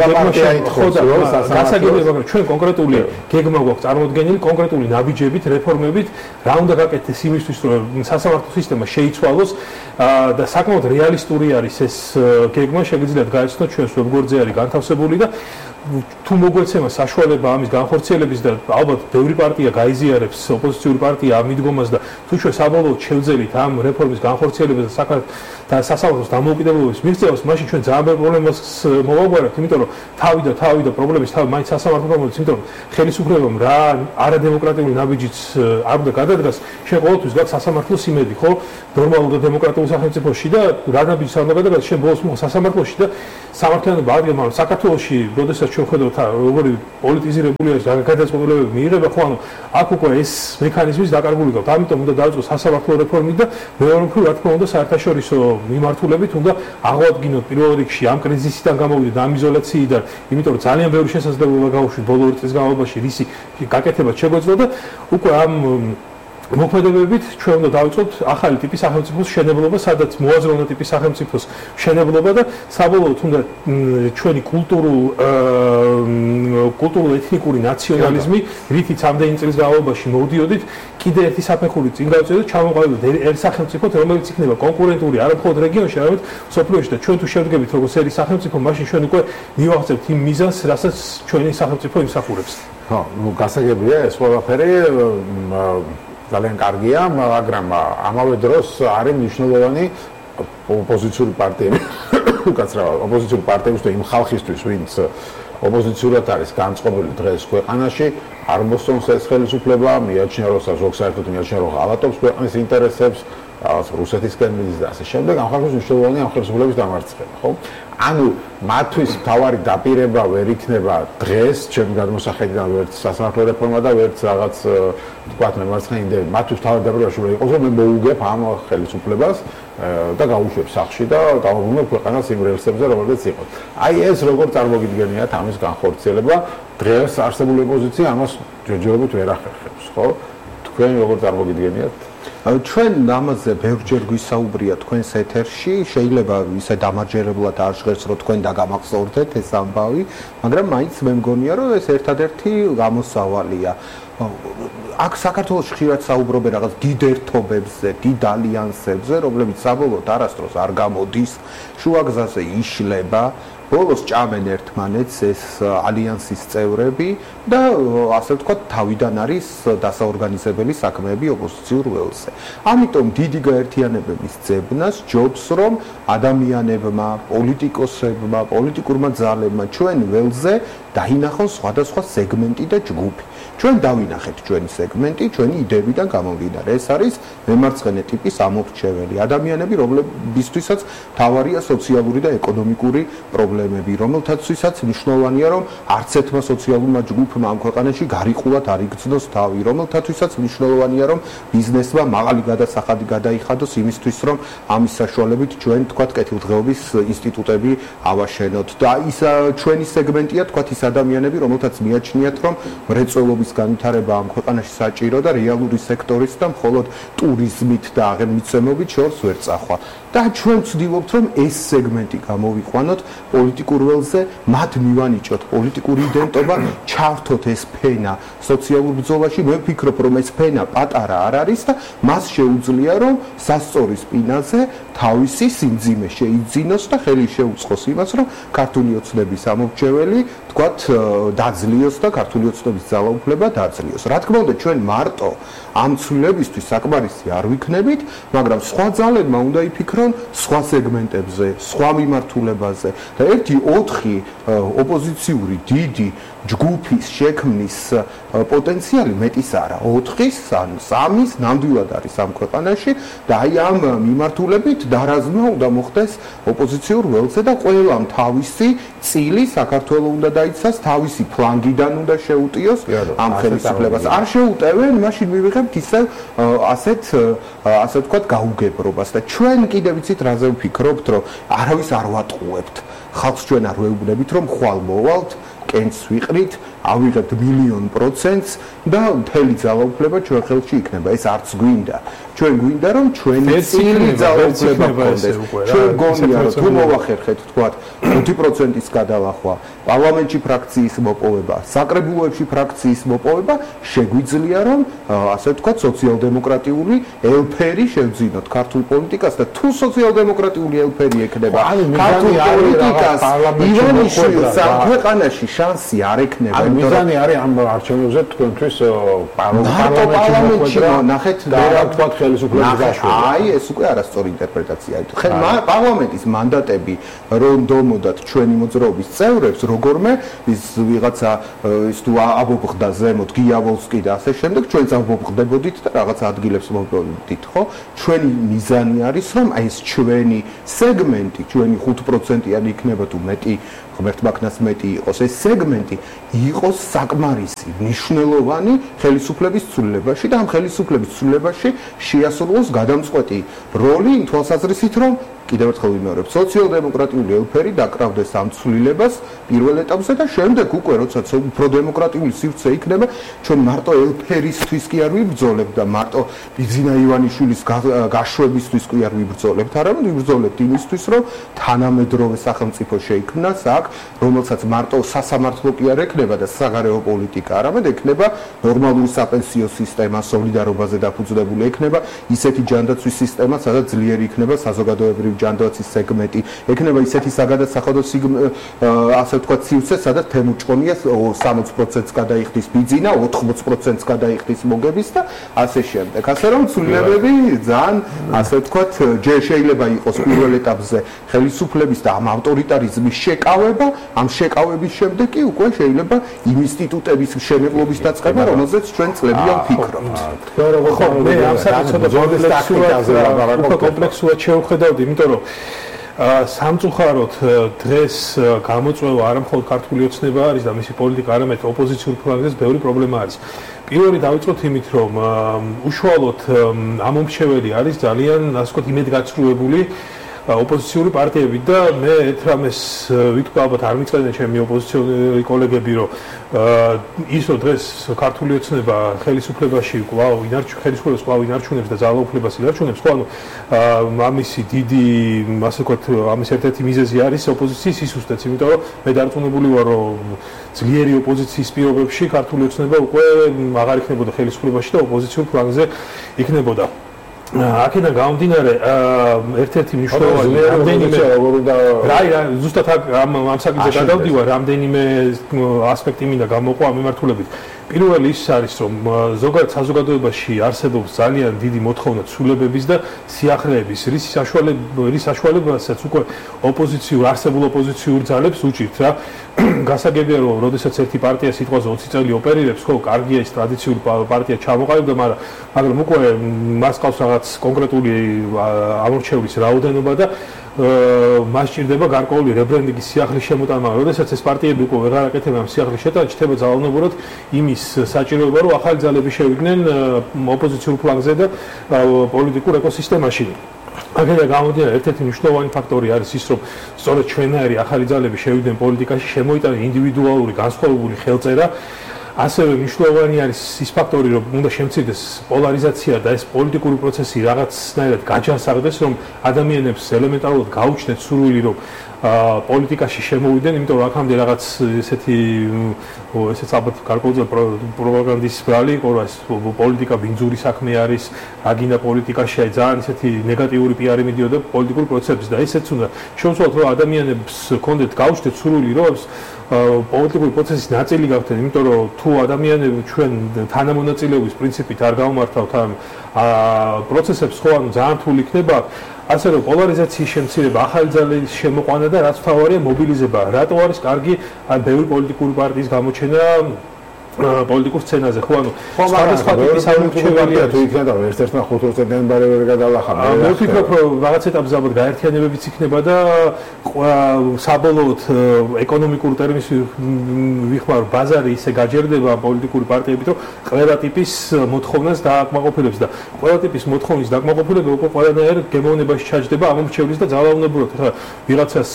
ჩვენ კონკრეტული გეგმა გვაქვს წარმოდგენილი, კონკრეტული ნაბიჯებით, რეფორმებით, რა უნდა გაკეთდეს იმისთვის, რომ სასამართლო სისტემა შეიცვალოს და საკმაოდ რეალისტური არის ეს გეგმა, შეგიძლიათ გაიცნოთ ჩვენს ვებგვერდზე არის განთავსებული და თუ მოგვეცემა საშუალება ამის განხორციელების და ალბათ ბევრი პარტია გაიზიარებს ოპოზიციური პარტია ამ მიდგომას და თუ ჩვენ საბოლოოდ შევძელით ამ რეფორმის განხორციელებას და სასამართლოს დამოუკიდებლობის მიღწევას, მაშინ ჩვენ ძალიან ბევრ პრობლემას მოვაგვარებთ, იმიტომ რომ თავი და პრობლემის თავი მაინც სასამართლო გამოდის, იმიტომ რომ ხელისუფლებამ რა არადემოკრატიული ნაბიჯიც არ უნდა გადადგას, ჩვენ ყოველთვის გაქვს სასამართლოს იმედი, ხო? ნორმალურ და დემოკრატიულ სახელმწიფოში და რა ნაბიჯს არ უნდა გადადგას, ჩვენ ბოლოს მოხდა სასამართლოში და სამართლიანობა ადგება, მაგრამ საქართველოში, როდესაც ჩვენ ხედავთ როგორი პოლიტიზირებული არის გადაწყვეტილებები მიიღება, ხო, ანუ აქ უკვე ეს მექანიზმის დაკარგული გაქვს. ამიტომ უნდა დაიწყოს სასამართლო რეფორმი და მეორე მხრივ, რა თქმა უნდა, საერთაშორისო მიმართულებით უნდა აღვადგინოთ პირველ რიგში ამ კრიზისიდან გამოვიდეთ, ამ იზოლაციიდან, იმიტომ რომ ძალიან ბევრი შესაძლებლობა გაუშვით ბოლო ორი წლის განმავლობაში რისი გაკეთებაც შეგვეძლო და უკვე ამ მოქმედებებით ჩვენ უნდა დავიწყოთ ახალი ტიპის სახელმწიფოს მშენებლობა, სადაც მოაზროვნე ტიპის სახელმწიფოს მშენებლობა და საბოლოოდ უნდა ჩვენი კულტურულ-ეთნიკური ნაციონალიზმი, რითიც ამდენი წლის განმავლობაში მოვდიოდით, კიდე ერთი საფეხური წინ გავწევდეთ, ჩამოყალიბდეთ ერთ სახელმწიფოთ, რომელიც იქნება კონკურენტული არა მხოლოდ რეგიონში, არამედ სოფლიოში და ჩვენ თუ შევდგებით როგორც ერთი სახელმწიფო, მაშინ ჩვენ უკვე მივაღწევთ იმ მიზანს, რასაც ჩვენი სახელმწიფო იმსახურებს. ხო, ну გასაგებია ეს ყველაფერი ძალიან კარგია, მაგრამ ამავე დროს არის მნიშვნელოვანი ოპოზიციური პარტიები, უკაცრავად ოპოზიციური პარტიების და იმ ხალხისთვის, ვინც ოპოზიციურად არის განწყობილი დღეს ქვეყანაში, არ მოსწონს ეს ხელისუფლება, მიაჩნია რომ ზოგსაერთოდ მიაჩნია რომ ღალატობს ქვეყნის ინტერესებს, რაღაც რუსეთისკენ მიდის და ასე შემდეგ, ამ ხალხის მნიშვნელოვანი ამ ხელისუფლების დამარცხება, ხო? ანუ მათთვის თავარი დაპირება ვერ იქნება დღეს, ჩემი გადმოსახედიდან ვერც სასამართლო რეფორმა და ვერც რაღაც თქვათ მემარცხენე იდეები. მათთვის თავარი დაპირება შეიძლება იყოს, რომ მე მოუგებ ამ ხელისუფლებას და გავუშვებ სახლში და გავაბრუნებ ქვეყანას იმ რელსებზე, რომელზეც იყო. აი ეს როგორ წარმოგიდგენიათ ამის განხორციელება, დღეს არსებული ოპოზიცია ამას ჯერჯერობით ვერ ახერხებს, ხო? თქვენ როგორ წარმოგიდგენიათ? ჩვენ ამაზე ბევრჯერ გვისაუბრია თქვენს ეთერში, შეიძლება ისე დამარჯერებლად არ ჟღერს, რომ თქვენ დაგამახსოვრდეთ ეს ამბავი, მაგრამ მაინც მე მგონია, რომ ეს ერთადერთი გამოსავალია. აქ საქართველოს ხშირად საუბრობენ რაღაც დიდ ერთობებზე, დიდ ალიანსებზე, რომლებიც საბოლოოდ არასდროს არ გამოდის, შუაგზაზე იშლება. ბოლოს ჭამენ ერთმანეთს ეს ალიანსის წევრები და ასე ვთქვათ თავიდან არის დასაორგანიზებელი საქმეები ოპოზიციურ ველზე. ამიტომ დიდი გაერთიანებების ძებნა სჯობს, რომ ადამიანებმა, პოლიტიკოსებმა, პოლიტიკურმა ძალებმა ჩვენ ველზე დაინახონ სხვადასხვა სეგმენტი და ჯგუფი. ჩვენ დავინახეთ ჩვენი სეგმენტი, ჩვენი იდეებიდან გამომდინარე. ეს არის მემარცხენე ტიპის ამორჩეველი ადამიანები, რომლებისთვისაც თავარია სოციალური და ეკონომიკური პრობლემები, რომელთაცვისაც მნიშვნელოვანია, რომ არც ერთმა სოციალურმა ჯგუფმა ამ ქვეყანაში გარიყულად არ იგრძნოს თავი, რომელთაცვისაც მნიშვნელოვანია, რომ ბიზნესმა მაღალი გადასახადი გადაიხადოს იმისთვის, რომ ამის საშუალებით ჩვენ თქვათ კეთილდღეობის ინსტიტუტები ავაშენოთ და ის ჩვენი სეგმენტია თქვათ ის ადამიანები, რომელთაც მიაჩნიათ, რომ მრეწველობის განვითარება ამ ქვეყანაში საჭირო და რეალური სექტორის და მხოლოდ ტურიზმით და აღემიცემობით შორს ვერ წახვა. და ჩვენ ვცდილობთ, რომ ეს სეგმენტი გამოვიყვანოთ პოლიტიკურ ველზე, მათ მივანიჭოთ პოლიტიკური იდენტობა, ჩავრთოთ ეს ფენა სოციალურ ბრძოლაში. მე ვფიქრობ, რომ ეს ფენა პატარა არ არის და მას შეუძლია, რომ სასწორის პინაზე თავისი სიმძიმე შეიძინოს და ხელი შეუწყოს იმას, რომ ქართული ოცნების ამორჩეველი თქვათ დაძლიოს და ქართული ოცნების ძალაუფლება დაძლიოს. რა თქმა უნდა, ჩვენ მარტო ამ ცვლილებისთვის საკმარისი არ ვიქნებით, მაგრამ სხვა ძალებმა უნდა იფიქრონ სხვა სეგმენტებზე, სხვა მიმართულებაზე და 1-4 ოპოზიციური დიდი ჯგუფის შექმნის პოტენციალი მეტის არა, 4-ის ან 3-ის ნამდვილად არის ამ ქვეყანაში და აი ამ მიმართულებით დარაზმა უნდა მოხდეს ოპოზიციურ ველზე და ყველამ თავისი წილი საქართველოს უნდა დაიცას, თავისი ფლანგიდან უნდა შეუტიოს ამ ხელისუფლებას. არ შეუტევენ, მაშინ მივიღებთ ისევ ასე ვთქვათ გაუგებრობას და ჩვენ კიდევ ვიცით რაზე ვფიქრობთ, რომ არავის არ ვატყუებთ. ხალხს ჩვენ არ ვეუბნებით, რომ ხვალ მოვალთ, კენს ვიყრით, ავიღებთ 1,000,000% და მთელი ძალაუფლება ჩვენ ხელში იქნება. ეს არც გვინდა. ჩვენ გვინდა, რომ ჩვენი წილი ძალაუფლება გქონდეს. ჩვენ გონია, რომ თუ მოვახერხეთ, თქვათ, 5%-ის გადალახვა, პარლამენტში ფრაქციის მოპოვება, საკრებულოებში ფრაქციის მოპოვება, შეგვიძლია, რომ ასე ვთქვათ, სოციალ-დემოკრატიული ელფერი შევძინოთ ქართულ პოლიტიკას და თუ სოციალ-დემოკრატიული ელფერი ექნება ქართულ პოლიტიკას, ივანიშვილს ამ ქვეყანაში შანსი არ ექნება. მიზანი არის ამ არჩევნებზე თქვენთვის პარლამენტში ნახეთ და რა თქვათ ხელისუფლების გაშუქება. აი ეს უკვე არასწორი ინტერპრეტაციაა. პარლამენტის მანდატები რომ დომოდათ ჩვენი მოძრაობის წევრებს, როგორმე ის ვიღაცა ის თუ აბობხდა ზემოთ გიავოლსკი და ასე შემდეგ, ჩვენც აბობხდებოდით და რაღაც ადგილებს მოვიდით, ხო? ჩვენი მიზანი არის, რომ აი ეს ჩვენი სეგმენტი, ჩვენი 5%-იანი იქნება თუ მეტი ღმერთმაქნას მეტი იყოს ეს სეგმენტი იყოს საკმარისი მნიშვნელოვანი ხელისუფლების ცვლილებაში და ამ ხელისუფლების ცვლილებაში შეასრულოს გადამწყვეტი როლი იმ თვალსაზრისით რომ კიდევ ერთხელ ვიმეორებ სოციალ-დემოკრატიული ელფერი დაკრავდეს ამ ცვლილებას პირველ ეტაპზე და შემდეგ უკვე როდესაც უფრო დემოკრატიული სივრცე იქნება ჩვენ მარტო ელფერისთვის კი არ ვიბრძოლებთ და მარტო ბიძინა ივანიშვილის გაშვებისთვის კი არ ვიბრძოლებთ არამედ ვიბრძოლებთ იმისთვის რომ თანამედროვე სახელმწიფო შეიქმნას აქ რომელსაც მარტო სასამართლო კი არ ექნება და საგარეო პოლიტიკა არამედ ექნება ნორმალური საპენსიო სისტემა სოლიდარობაზე დაფუძნებული ექნება ისეთი ჯანდაცვის სისტემა სადაც ძლიერი იქნება საზოგადოებრივი ჯანდაცვის სეგმენტი ექნება ისეთი საგადასახადო ასე ვთქვათ სივრცე სადაც თემურჭყონიას 60%-ს გადაიხდის ბიძინა 80%-ს გადაიხდის მოგების და ასე შემდეგ ასე რომ ცვლილებები ძალიან ასე ვთქვათ ჯერ შეიძლება იყოს პირველ ეტაპზე ხელისუფლების და ამ ავტორიტარიზმის შეკავება ამ შეკავების შემდეგ კი უკვე შეიძლება იმ ინსტიტუტების შემევლობის დაწყება რომელზეც ჩვენ წლებიან ვფიქრობთ ხო მე ამ საკითხს კომპლექსურად შევხედავდი იმიტომ რომ სამწუხაროდ დღეს გამოწვევა არა მხოლოდ ქართული ოცნება არის და მისი პოლიტიკა არამედ ოპოზიციური ფლანგის ბევრი პრობლემა არის. პირველი დავიწყოთ იმით, რომ უშუალოდ ამომრჩეველი არის ძალიან ასე ვთქვათ იმედგაცრუებული ოპოზიციური პარტიები და მე ერთ რამეს ვიტყვი ალბათ არ მიწყენენ ჩემი ოპოზიციური კოლეგები რომ ის რომ დღეს ქართული ოცნება ხელისუფლებაში კვლავ ხელისუფლებას კვლავ ინარჩუნებს და ძალაუფლებას ინარჩუნებს ხო ანუ ამისი დიდი ასე ვთქვათ ამის ერთ-ერთი მიზეზი არის ოპოზიციის სისუსტეც იმიტომ რომ მე დარწმუნებული ვარ რომ ძლიერი ოპოზიციის პირობებში ქართული ოცნება უკვე აღარ იქნებოდა ხელისუფლებაში და ოპოზიციურ ფლანგზე იქნებოდა აქედან გამომდინარე ერთ-ერთი მნიშვნელოვანი ზუსტად ამ საკითხზე გადავდივარ, რამდენიმე ასპექტი მინდა გამოყვა ამ მიმართულებით. პირველი ის არის, რომ ზოგადად საზოგადოებაში არსებობს ძალიან დიდი მოთხოვნა ცვლილებების და სიახლეების, რის საშუალებასაც უკვე არსებულ ოპოზიციურ ძალებს უჭირთ რა. გასაგებია რომ როდესაც ერთი პარტია სიტყვაზე 20 წელი ოპერირებს, ხო, კარგია ის ტრადიციული პარტია ჩამოყალიბდა, მაგრამ უკვე მას ყავს რაღაც კონკრეტული ამორჩევლის რაოდენობა და მას ჭირდება გარკვეული რებრენდინგის სიახლის შემოტანა. როდესაც ეს პარტიები უკვე ვეღარ აკეთებენ ამ სიახლის შეტანას, ჩნდება ძალაუნებურად იმის საჭიროება, რომ ახალი ძალები შევიდნენ ოპოზიციურ ფლანგზე და პოლიტიკურ ეკოსისტემაში. აქედან გამომდინარე, ერთ-ერთი მნიშვნელოვანი ფაქტორი არის ის, რომ სწორედ ჩვენაირი ახალი ძალები შევიდნენ პოლიტიკაში, შემოიტანა ინდივიდუალური განსხვავებული ხელწერა. ასევე მნიშვნელოვანი არის ის ფაქტორი, რომ უნდა შემცირდეს პოლარიზაცია და ეს პოლიტიკური პროცესი რაღაცნაირად გაჯანსაღდეს, რომ ადამიანებს ელემენტარულად გაუჩნდეთ სურვილი, რომ პოლიტიკაში შემოვიდნენ, იმიტომ რომ აქამდე რაღაც ესეც ალბათ გარკვეული პროპაგანდის ბრალი იყო, რომ ეს პოლიტიკა ბინძური საქმე არის, აგინა პოლიტიკაში ძალიან ესეთი ნეგატიური პიარი მიდიოდა პოლიტიკურ პროცესებში და ესეც უნდა შეუცვალოთ, რომ ადამიანებს კონდეთ გაუჩნდეთ სურვილი, რომ პოლიტიკური პროცესის ნაწილი გახდნენ, იმიტომ რომ თუ ადამიანები ჩვენ თანამონაწილეობის პრინციპით არ გავმართავთ ამ პროცესებს, ხო, ანუ ძალიან რთული იქნება, ასე რომ პოლარიზაციის შემცირება, ახალი ძალების შემოყვანა და რაც მთავარია მობილიზება. რატო არის კარგი ბევრი პოლიტიკური პარტიის გამოჩენა პოლიტიკურ სცენაზე, ხო, ანუ სხვადასხვა ტიპის ამორჩეველია თუ იქნება ერთ-ერთმა 5%-იან ბარიერზე გადალახა. მე ვფიქრობ, რომ რაღაც ეტაპზე ალბათ გაერთიანებებიც იქნება და საბოლოოდ ეკონომიკურ ტერმინს ვიხმარ, ბაზარი ისე გაჯერდება პოლიტიკური პარტიებით, რომ ყველა ტიპის მოთხოვნას დააკმაყოფილებს და ყველა ტიპის მოთხოვნის დააკმაყოფილება უკვე ყველანაირ გემოვნებაში ჩაჯდება ამორჩევლის და ძალაუნებურად. ხა ვიღაცას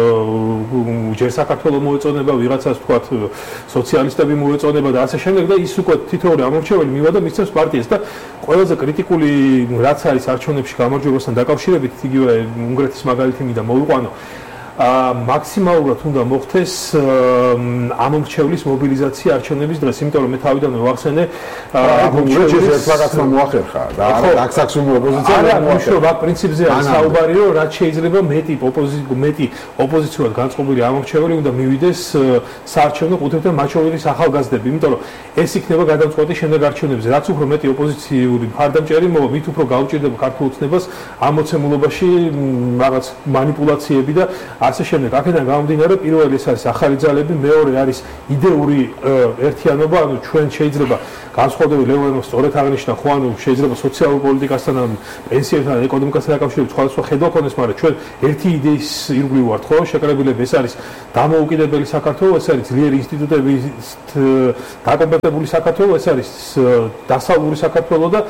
ჯერ საქართველოს მოეწონება, ვიღაცას თქვათ სოციალისტები მოეწონება და ასე შემდეგ და ის უკვე თითოეული ამორჩეველი მივა და მისცემს პარტიას და ყველაზე კრიტიკული რაც არის არჩევნებში გამარჯვებასთან დაკავშირებით, იგივე უნგრეთის მაგალითი მინდა მოვიყვანო. მაქსიმალურად უნდა მოხდეს ამორჩევლის მობილიზაცია არჩევნების დღეს, იმიტომ რომ მე თავიდანვე ვახსენე ამორჩევლის რაღაცა მოახერხა და აქსაქსუმი ოპოზიცია არა, მუშაობა აქ პრინციპზე არის საუბარი, რომ რაც შეიძლება მეტი ოპოზიციურად განწყობილი ამორჩეველი უნდა მივიდეს საარჩევნო ყუთებთან მათ შორის ახალგაზრდები, იმიტომ რომ ეს იქნება გადამწყვეტი შემდეგ არჩევნებზე. რაც უფრო მეტი ოპოზიციური მხარდამჭერი მოვა, მით უფრო გაუჭირდება ქართულ ოცნებას ამ მოცემულობაში რაღაც манипуляციები და ასე შემდეგ. აქედან გამომდინარე, პირველი ეს არის ახალი ძალები, მეორე არის იდეური ერთიანობა, ანუ ჩვენ შეიძლება განსხვავებული ლევანов სწორედ აღნიშნა, ხო, ანუ შეიძლება სოციალურ პოლიტიკასთან, პენსიებთან, ეკონომიკასთან დაკავშირებით სხვადასხვა ხედვა ქონდეს, მაგრამ ჩვენ ერთი იდეის ირგვლივ ვართ, ხო, შეკრებილები, ეს არის დამოუკიდებელი საქართველო, ეს არის ძლიერი ინსტიტუტებით დაკომპლექტებული საქართველო, ეს არის დასავლური საქართველო და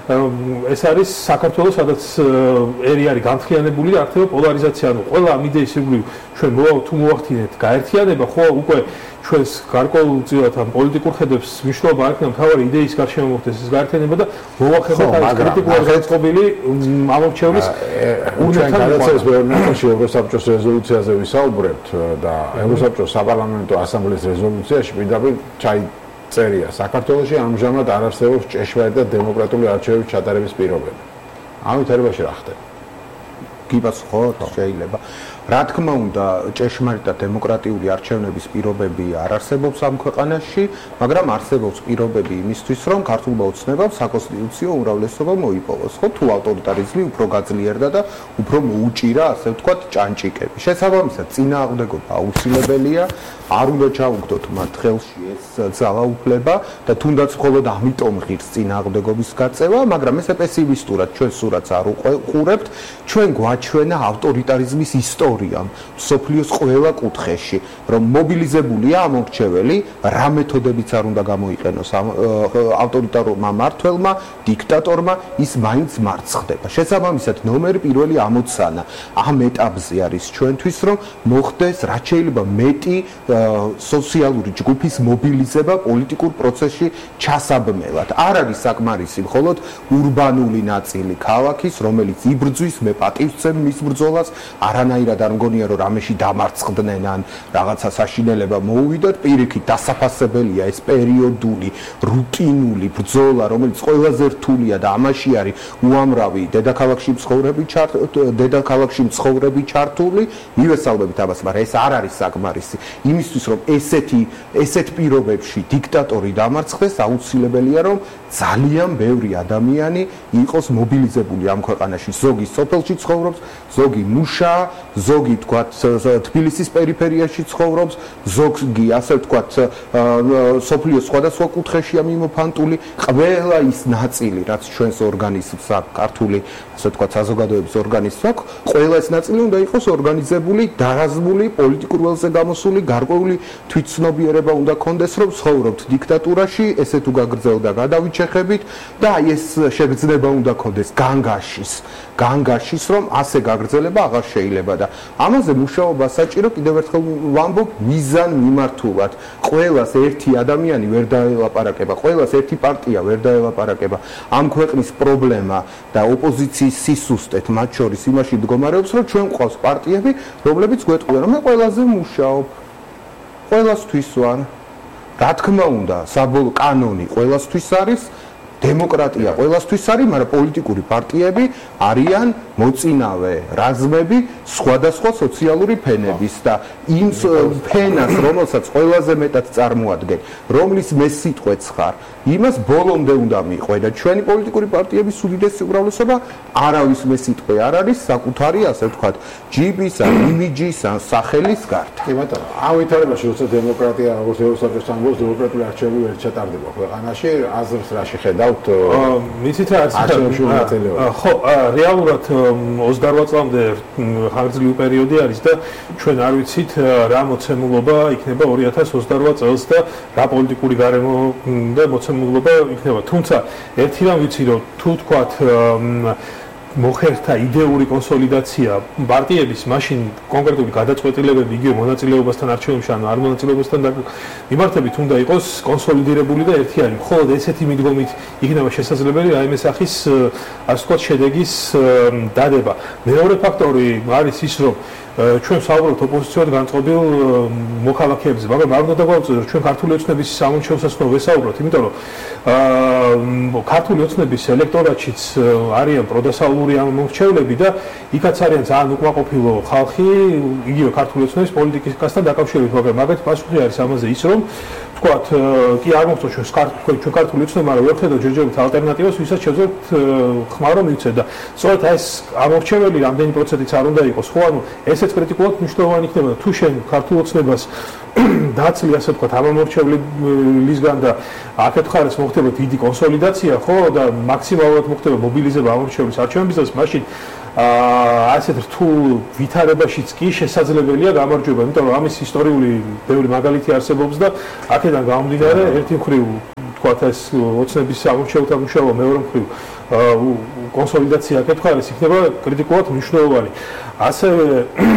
ეს არის საქართველო, სადაც ერი არის განხიანებული და აქეთება პოლარიზაცია, ანუ ყველა ამ იდეის ირგვლივ ჩვენ თუ მოვახდინეთ გაერთიანება, ხო, უკვე ჩვენს გარკვეულწილად ამ პოლიტიკურ ხედებს მნიშვნელობა არ იქნება მთავარი იდეის გარშემო მოხდეს ეს გაერთიანება და მოვახერხოთ այս კრიტიკულად განწყობილი ამორჩევლის ჩვენ გადაცემის ბევრი ნაწილში ევროსაბჭოს რეზოლუციაზე ვისაუბრებთ და ევროსაბჭოს საპარლამენტო ასამბლეის რეზოლუციაში პირდაპირ წერია საქართველოში ამჟამად არ არსებობს ჭეშმარიტ და დემოკრატიული არჩევნების ჩატარების პირობები. ამით ერებაში რა ხდება? გიპასუხოთ, შეიძლება. რა თქმა უნდა, ჭეშმარიტ და დემოკრატიული არჩევნების პირობები არ არსებობს ამ ქვეყანაში, მაგრამ არსებობს პირობები იმისთვის, რომ ქართულმა ოცნებამ საკონსტიტუციო უმრავლესობა მოიპოვოს, ხო, თუ ავტორიტარიზმი უფრო გაძლიერდა და უფრო მოუჭირა, ასე ვთქვათ, ჭანჭიკები. შესაბამისად, წინააღმდეგობა აუცილებელია, არ უნდა ჩაუგდოთ მათ ხელში ეს ძალაუფლება და თუნდაც მხოლოდ ამიტომ ღირს წინააღმდეგობის გაწევა, მაგრამ ესე პესიმისტურად ჩვენ სურათს არ უყურებთ, ჩვენ გვაჩვენა ავტორიტარიზმის ისტორიამ სოფლიოს ყველა კუთხეში, რომ მობილიზებულია ამორჩეველი, რა მეთოდებიც არ უნდა გამოიყენოს ავტორიტარულმა მმართველმა, დიქტატორმა, ის მაინც მარცხდება. შესაბამისად, ნომერი პირველი ამოცანა ამ ეტაპზე არის ჩვენთვის, რომ მოხდეს რაც შეიძლება მეტი სოციალური ჯგუფის მობილიზება პოლიტიკურ პროცესში ჩასაბმელად. არ არის საკმარისი მხოლოდ ურბანული ნაწილი ქალაქის, რომელიც იბრძვის, მე პატივს ვცემ მის ბრძოლას, არანაირად არ მგონია რომ რამეში დამარცხდნენ ან რაღაცა საშინელება მოუვიდოთ, პირიქით დასაფასებელია ეს პერიოდული, რუტინული ბრძოლა, რომელიც ყველაზე რთულია და ამაში არის უამრავი დედაქალაქში მცხოვრები ჩართული, მივესალმებით ამას, მაგრამ ეს არ არის საკმარისი. იმისთვის რომ ესეთ პირობებში დიქტატორი დამარცხდეს, აუცილებელია რომ ძალიან ბევრი ადამიანი იყოს მობილიზებული ამ ქვეყანაში. ზოგი სოფელში ცხოვრობს, ზოგი მუშაა, ზოგი თქვათ თბილისის პერიფერიაში ცხოვრობს, ზოგი ასე თქვათ სოფლიოს სხვადასხვა კუთხეშია მიმოფანტული, ყველა ის ნაწილი, რაც ჩვენს ორგანიზმს აქვს, ქართული ასე თქვათ საზოგადოების ორგანიზმს აქვს, ყველა ეს ნაწილი უნდა იყოს ორგანიზებული, დარაზმული, პოლიტიკურ ველზე გამოსული, გარკვეული თვითცნობიერება უნდა კონდეს, რომ ცხოვრობთ დიქტატურაში, ესე თუ გაგრძელდა გადავიჩეხებით და ეს შეგრძნება უნდა კონდეს განგაშის, რომ ასე გაგრძელება აღარ შეიძლება და ამაზე მუშაობა საჭირო. კიდევ ერთხელ ვამბობ, მიზან მიმართულად. ყველას ერთი ადამიანი ვერ დაელაპარაკება, ყველას ერთი პარტია ვერ დაელაპარაკება. ამ ქვეყნის პრობლემა და ოპოზიციის სისუსტეთ მათ შორის იმაში მდგომარეობს, რომ ჩვენ გვყავს პარტიები, რომლებიც გვეტყვიან, რომ მე ყველაზე ვმუშაობ, ყველასთვის ვარ. რა თქმა უნდა, საბოლოო კანონი ყველასთვის არის, დემოკრატია ყველასთვის არის, მაგრამ პოლიტიკური პარტიები არიან მოწინავე რაზმები სხვადასხვა სოციალური ფენების და იმ ფენას, რომელსაც ყველაზე მეტად წარმოადგენ, რომლის მესიტყვეც ხარ, იმას ბოლომდე უნდა მიყვე და ჩვენი პოლიტიკური პარტიების უდიდესი უმრავლესობა არავის მესიტყვე არ არის საკუთარი, ასე ვთქვათ, ჯიბის ან იმიჯის ან სახელის გარდა. კი ბატონო, ამ ვითარებაში როცა დემოკრატია, როგორც ევროსაბჭოს ამბობს, დემოკრატიული არჩევნები ვერ ჩატარდება ქვეყანაში, აზრს რა შეხედავთ? მიცით რა არის? ხო, რეალურად 28 წლამდე ხანგრძლივი პერიოდი არის და ჩვენ არ ვიცით რა მოცემულობა იქნება 2028 წელს და რა პოლიტიკური გარემო და მოცემულობა იქნება. თუმცა ერთი რამ ვიცი, რომ თუ თქვათ მოხერხდა იდეური კონსოლიდაცია პარტიების, მაშინ კონკრეტული გადაწყვეტილებები იგივე მონაწილეობასთან არჩევნებში ან არ მონაწილეობასთან მიმართებით უნდა იყოს კონსოლიდირებული და ერთიანი. მხოლოდ ესეთი მიდგომით იქნება შესაძლებელი რაიმე სახის ასე ვთქვათ შედეგის დადება. მეორე ფაქტორი არის ის, რომ ჩვენ საუბრობთ ოპოზიციად განწყობილ მოქალაქეებზე, მაგრამ არ უნდა დაგვაუწყდეს, რომ ჩვენ ქართული ოცნების სამომრჩევლოსაც ვესაუბროთ, იმიტომ რომ ქართული ოცნების ელექტორატშიც არიან პროდასავლური მომრჩევლები და იქაც არიან ძალიან უკმაყოფილო ხალხი, იგივე ქართული ოცნების პოლიტიკასთან დაკავშირებით, მაგრამ მაგათ პასუხი არის ამაზე ის, რომ ვთქვათ, კი არ მოხდა ჩვენ ქართული ოცნება, მაგრამ ვერცერთო ჯერჯერობით ალტერნატივას, ვისაც შევძლებთ ხმარო მივცეთ და სწორედ ეს ამორჩეველი რამდენი პროცენტიც არ უნდა იყოს, ხო, ანუ ესეც კრიტიკულად მნიშვნელოვანი იქნება და თუ შენ ქართულ ოცნებას დაცლი, ასე ვთქვათ, ამორჩევლისგან და აქეთ ხარეს მოხდება დიდი კონსოლიდაცია, ხო, და მაქსიმალურად მოხდება მობილიზება ამორჩევლის არჩევნებისას, მაშინ ასეთ რთულ ვითარებაშიც კი შესაძლებელია გამარჯვება, იმიტომ რომ ამის ისტორიული ბევრი მაგალითი არსებობს და აქედან გამომდინარე ერთი მხრივ თქვათ ეს ოცნების ამორჩევლთა მუშაობა, მეორე მხრივ კონსოლიდაცია აქეთ ხარეს იქნება კრიტიკულად მნიშვნელოვანი. ასევე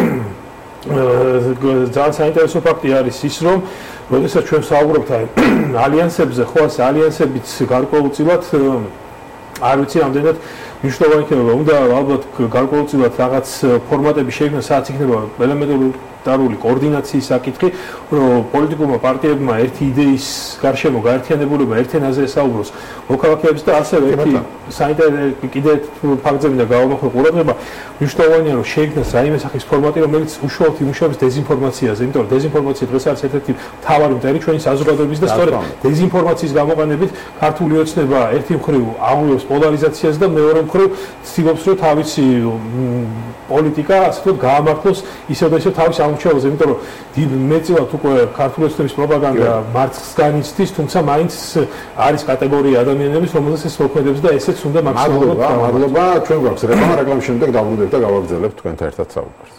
ძალიან საინტერესო ფაქტი არის ის, რომ როდესაც ჩვენ საუბრობთ ალიანსებზე, ხო, ეს ალიანსებიც გარკვეულწილად არ ვიცი რამდენად მნიშვნელოვანი იქნება, უნდა ალბათ გარკვეულწილად რაღაც ფორმატები შეიქმნას, სადაც იქნება ელემენტარული კოორდინაციის საკითხი, რომ პოლიტიკურმა პარტიებმა ერთი იდეის გარშემო გაერთიანებულება ერთ ენაზე ესაუბროს მოქალაქეებს და ასევე ერთი საინტერესო კიდე ფაქტზე მინდა გავამახვილო ყურადღება, მნიშვნელოვანია რომ შეიქმნას რაიმე სახის ფორმატი, რომელიც უშუალოდ იმუშავებს დეზინფორმაციაზე, იმიტომ რომ დეზინფორმაცია დღეს არის ერთ-ერთი მთავარი მტერი ჩვენი საზოგადოების და სწორედ დეზინფორმაციის გამოყენებით ქართული ოცნება ერთი მხრივ აღვივებს პოლარიზაციას და მეორე მხრივ ცდილობს რომ თავისი პოლიტიკა ასე ვთქვათ გაამართლოს ისევ და ისევ თავის ამორჩევლზე, იმიტომ რომ მეტწილად უკვე ქართული ოცნების პროპაგანდა მარცხს განიცდის, თუმცა მაინც არის კატეგორია ადამიანების, რომელსაც ეს მოქმედებს და ესეც უნდა მაქსიმალურად მადლობა. ჩვენ გვაქვს რეკლამა, რეკლამის შემდეგ დავბრუნდებით და გავაგრძელებთ თქვენთან ერთად საუბარს.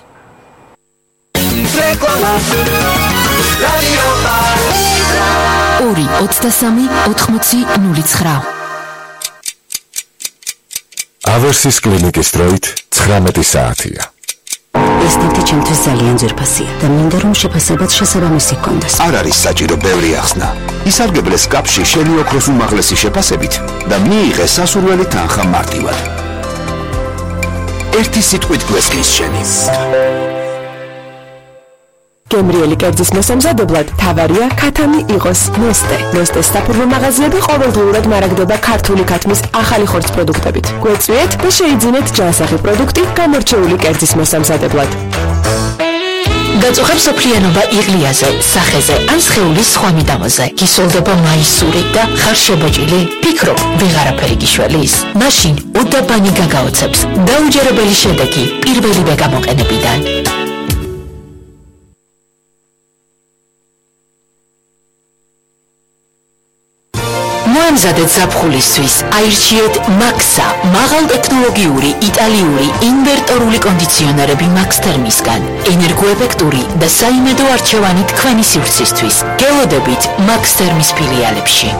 რეკლამა რადიო 2-23-80-09 ავერსის კლინიკის დროით 19 საათია. ეს ნივთი ჩემთვის ძალიან ძვირფასია და მინდა რომ შეფასებაც შესაბამისი ჰქონდეს. არ არის საჭირო ბევრი ახსნა. ისარგებლეს კაპში შენი ოქროს უმაღლესი შეფასებით და მიიღე სასურველი თანხა მარტივად. ერთი სიტყვით გვესმის შენი. გემრიელი კერძის მოსამზადებლად თავარია ქათამი იყოს ნესტე. ნესტეს საფურმო მაღაზიები ყოველდღიურად მარაგდება ქართული ქათმის ახალი ხორცის პროდუქტებით. გვეწვიეთ და შეიძინეთ ჯანსაღი პროდუქტი გამორჩეული კერძის მოსამზადებლად. გაწუხებს სოფლიანობა იღლიაზე, სახეზე ან სხეულის სხვა მიდამოზე. გისოლდება მაისური და ხარ შებოჭილი? ფიქრობ, ვეღარაფერი გიშველის? მაშინ უდაბანი გაგაოცებს. დაუჯერებელი შედეგი პირველივე გამოყენებიდან. მოემზადეთ ზაფხულისთვის, აირჩიეთ მაქსა, მაღალტექნოლოგიური იტალიური ინვერტორული კონდიციონერები Max Thermisგან. ენერგოეფექტური და საიმედო არჩევანი თქვენი სივრცისთვის. გელოდებით Max Thermis ფილიალებში.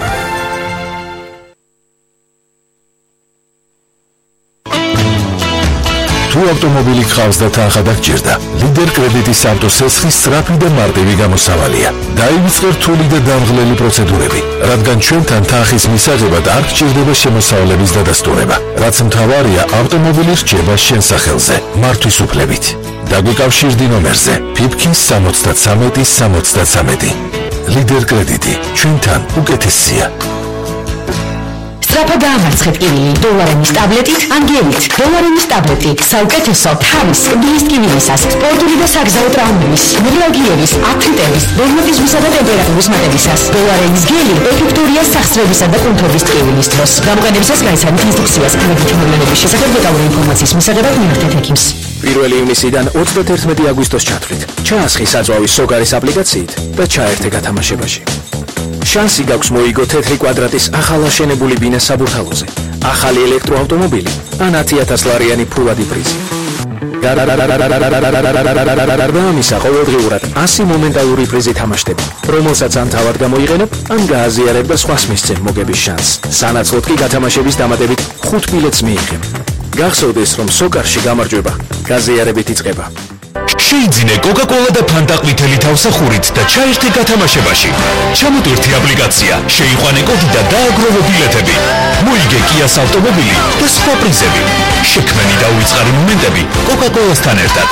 თუ ავტომობილი გყავს და თანხა დაგჭირდა, ლიდერ კრედიტის ავტოსესხის სწრაფი და მარტივი გამოსავალია. დაივიწყე რთული და დამღლელი პროცედურები, რადგან ჩვენთან თანხის მისაღებად არ გჭირდება შემოსავლების დადასტურება. რაც მთავარია, ავტომობილი რჩება შენ სახელზე, მართვის უფლებით. დაგვიკავშირდი ნომერზე ფიფქის 73-73. ლიდერ კრედიტი, ჩვენთან უკეთესია. სწრაფად დაამარცხეთ კივილი დოლარენის ტაბლეტით, ანგელით. დოლარენის ტაბლეტი საუკეთესო თავის კბილის კივილისას, სპორტული და საგზაო ტრაუმების, ნევრალგიების, აფრიტების, რევმატიზმისა და ტემპერატურის მატებისას. დოლარენის გელი ეფექტურია სახსრებისა და კუნთობის ტკივილის დროს. გამოყენებისას გაიცანით ინსტრუქციას ქალაქის მოვლენების შესახებ დეტალური ინფორმაციის მისაღებად მიიღეთ ექიმს. 1 ივნისიდან 31 აგვისტოს ჩათვლით. ჩაასხი საწვავის სოგარის აპლიკაციით და ჩაერთე გათამაშებაში. შანსი გაქვს მოიგო თეთრი კვადრატის ახალაშენებული ბინა საბურთალოზე, ახალი ელექტროავტომობილი ან 10,000 ლარიანი ფულადი პრიზი. და ამისა ყოველდღიურად 100 მომენტალური პრიზი თამაშდება, რომელსაც ან თავად გამოიყენებ, ან გააზიარებ და სხვას მისცემ მოგების შანსს. სანაცვლოდ კი გათამაშების დამატებით 5 ბილეთს მიიღებ. გახსოვდეს, რომ სოკარში გამარჯვება გაზიარებით იწყება. შეიძინე Coca-Cola და Fanta ყვითელი თავსახურით და ჩაერთე გათამაშებაში. ჩამოტვირთი აპლიკაცია, შეიყვანე კოდი და დააგროვე ბილეთები. მოიგე Kia-ს ავტომობილი და სხვა პრიზები. შექმენი და უიწყარი მომენტები Coca-Cola-სთან ერთად.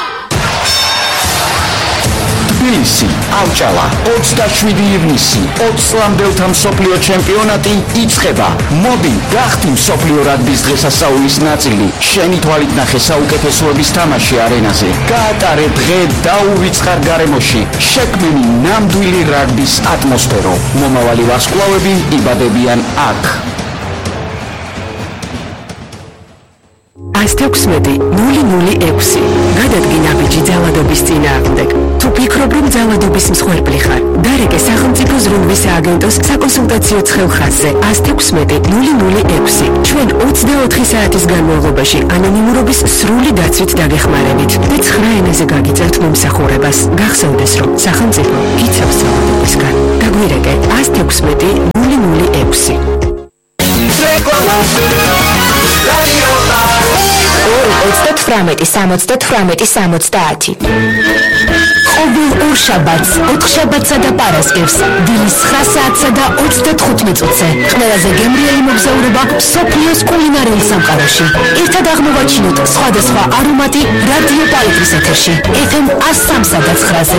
თბილისი, ავჭალა, 27 ივნისი, 20 წლამდელთა მსოფლიო ჩემპიონატი იწყება. მოდი, გახდი მსოფლიო რაგბის დღესასწაულის ნაწილი. შენი თვალით ნახე საუკეთესოების თამაში არენაზე. გაატარე დღე დაუვიწყარ გარემოში. შექმენი ნამდვილი რაგბის ატმოსფერო. მომავალი ვარსკვლავები იბადებიან აქ. 116-006 გადადგინა ბიჭი ძალადობის წინააღმდეგ. თუ ფიქრობ, რომ ძალადობის მსხვერპლი ხარ, დარეკე სახელმწიფო ზრუნვის სააგენტოს საკონსულტაციო ცხელხაზზე 116-006. ჩვენ 24 საათის განმავლობაში ანონიმურობის სრული დაცვით დაგეხმარებით და 9 ენაზე გაგიწერთ მომსახურებას. გახსოვდეს, რომ სახელმწიფო გიცავს ძალადობისგან. დაგვირეკე 116-006. რეკლამა 28-78-70 ყოველ ორ შაბათს, 4 შაბათსა და პარასკევს, დილის 9 საათსა და 35 წუთზე. ყველაზე გემრიელი მოგზაურობა მსოფლიოს კულინარიულ სამყაროში. ერთად აღმოვაჩინოთ სხვადასხვა არომატი რადიო პალიტრის ეთერში. FM 103.9-ზე.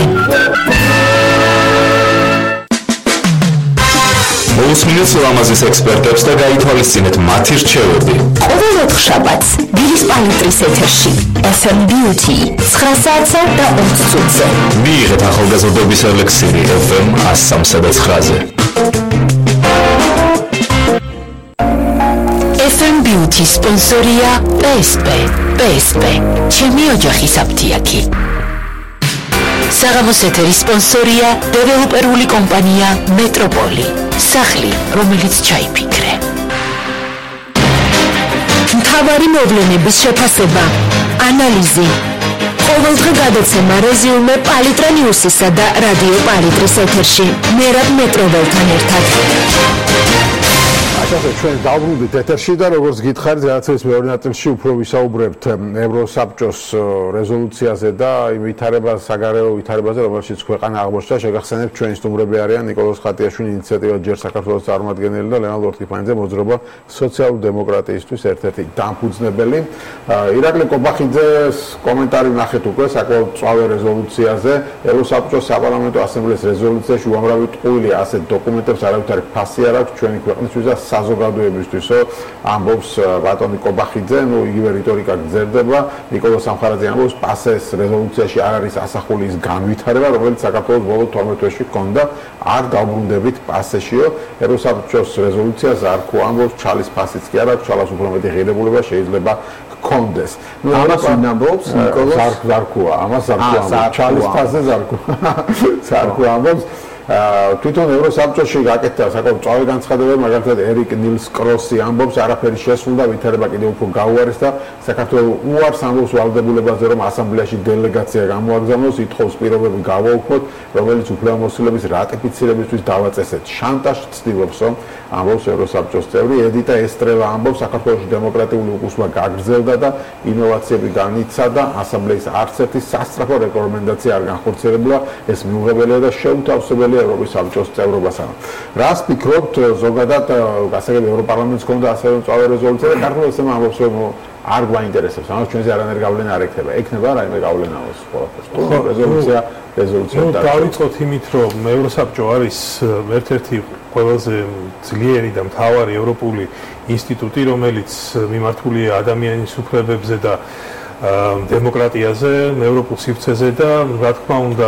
მოусმინეთ ლამაზის ექსპერტებს და გაითვალისწინეთ მათი რჩევები. ყოველ 4 შაბათს დილის პალიტრის ეთერში FM Beauty 9 საათსა და 20 წუთზე. მიიღეთ ახალგაზრდობის ელექსირი FM 103.9-ზე. FM Beauty სპონსორია PSP. ჩემი ოჯახის აფთიაქი. საღამოს ეთერის სპონსორია დეველოპერული კომპანია მეტროპოლი. სახლი, რომელიც ჩაიფიქრე. მთავარი მოვლენების შეფასება, ანალიზი. ყოველდღე გადაცემა რეზიუმე პალიტრა ნიუსისა და რადიო პალიტრის ეთერში. მერაბ მეტროველთან ერთად. ასე ჩვენ დავბრუნდით ეთერში და როგორც გითხარით, რაც ეს მეორე ნაწილში უფრო ვისაუბრებთ ევროსაბჭოს რეზოლუციაზე და იმ ვითარებას, საგარეო ვითარებაზე, რომელშიც ქვეყანა აღმოჩნდა. შეგახსენებთ, ჩვენი სტუმრები არიან ნიკოლოზ ხატიაშვილი, ინიციატივა ჯერ საქართველოს წარმომადგენელი და ლევან ლორთქიფანიძე, მოძრაობა სოციალური დემოკრატიისთვის ერთ-ერთი დამფუძნებელი. ირაკლი კობახიძეს კომენტარი ნახეთ უკვე საკმაოდ მწვავე რეზოლუციაზე. ევროსაბჭოს საპარლამენტო ასამბლეის რეზოლუციაში უამრავი ტყუილი ასეთ დოკუმენტებს არავითარი ფასი არ აქვს ჩვენი ქვეყნისთვის და საზოგადოებისთვისო, ამბობს ბატონი კობახიძე, იგივე რიტორიკა გრძელდება. ნიკოლოზ სამხარაძე ამბობს, პასეს რეზოლუციაში არ არის ასახული ის განვითარება, რომელიც საქართველოს ბოლო 12 თვეში ჰქონდა. არ დავბრუნდებით პასეშიო. ევროსაბჭოს რეზოლუციას არ ქო ამბობს, ჩალის ფასიც კი არ აქვს, ჩალას უფრო მეტი ღირებულება შეიძლება კონდეს. ამას ვინ ამბობს? ნიკოლოზ ზარქოა, ამას ზარქოა. ჩალის ფასზე ზარქოა ამბობს. თვითონ ევროსაბჭოში გაკეთდა საკმაოდ მწვავე განცხადებები, მაგალითად ერიკ ნილს კროსი ამბობს, არაფერი შესრულდა, ვითარება კიდევ უფრო გაუარეს და საქართველოს უარს ამბობს ვალდებულებაზე, რომ ასამბლეაში დელეგაცია გამოაგზავნოს, ითხოვს პირობები გავაუქმოთ, რომელიც უფლებამოსილების რატიფიცირებისთვის დავაწესეთ. შანტაჟს ცდილობს, ამბობს ევროსაბჭოს წევრი ედიტა ესტრელა ამბობს, საქართველოში დემოკრატიული უკუსმა გაგრძელდა და ინოვაციები განიცადა და ასამბლეის არც ერთი სასწრაფო რეკომენდაცია არ განხორციელებულა. ეს მიუღებელია და შეუთავსებელია ევროპის საბჭოს წევრობასთან. რას ფიქრობთ ზოგადად, გასაგები ევროპარლამენტს ჰქონდა ასევე მწვავე რეზოლუცია და საქართველოს ემ ამბობს, რომ არ გვაინტერესებს, ამას ჩვენზე არანაირი გავლენა არ ექნება. ექნება რაიმე გავლენა აქვს ყველაფერს. რეზოლუცია დავიწყოთ იმით, რომ ევროსაბჭო არის ერთ-ერთი ყველაზე ძლიერი და მთავარი ევროპული ინსტიტუტი, რომელიც მიმართულია ადამიანის უფლებებზე და დემოკრატიაზე, ევროპულ სივრცეზე და რა თქმა უნდა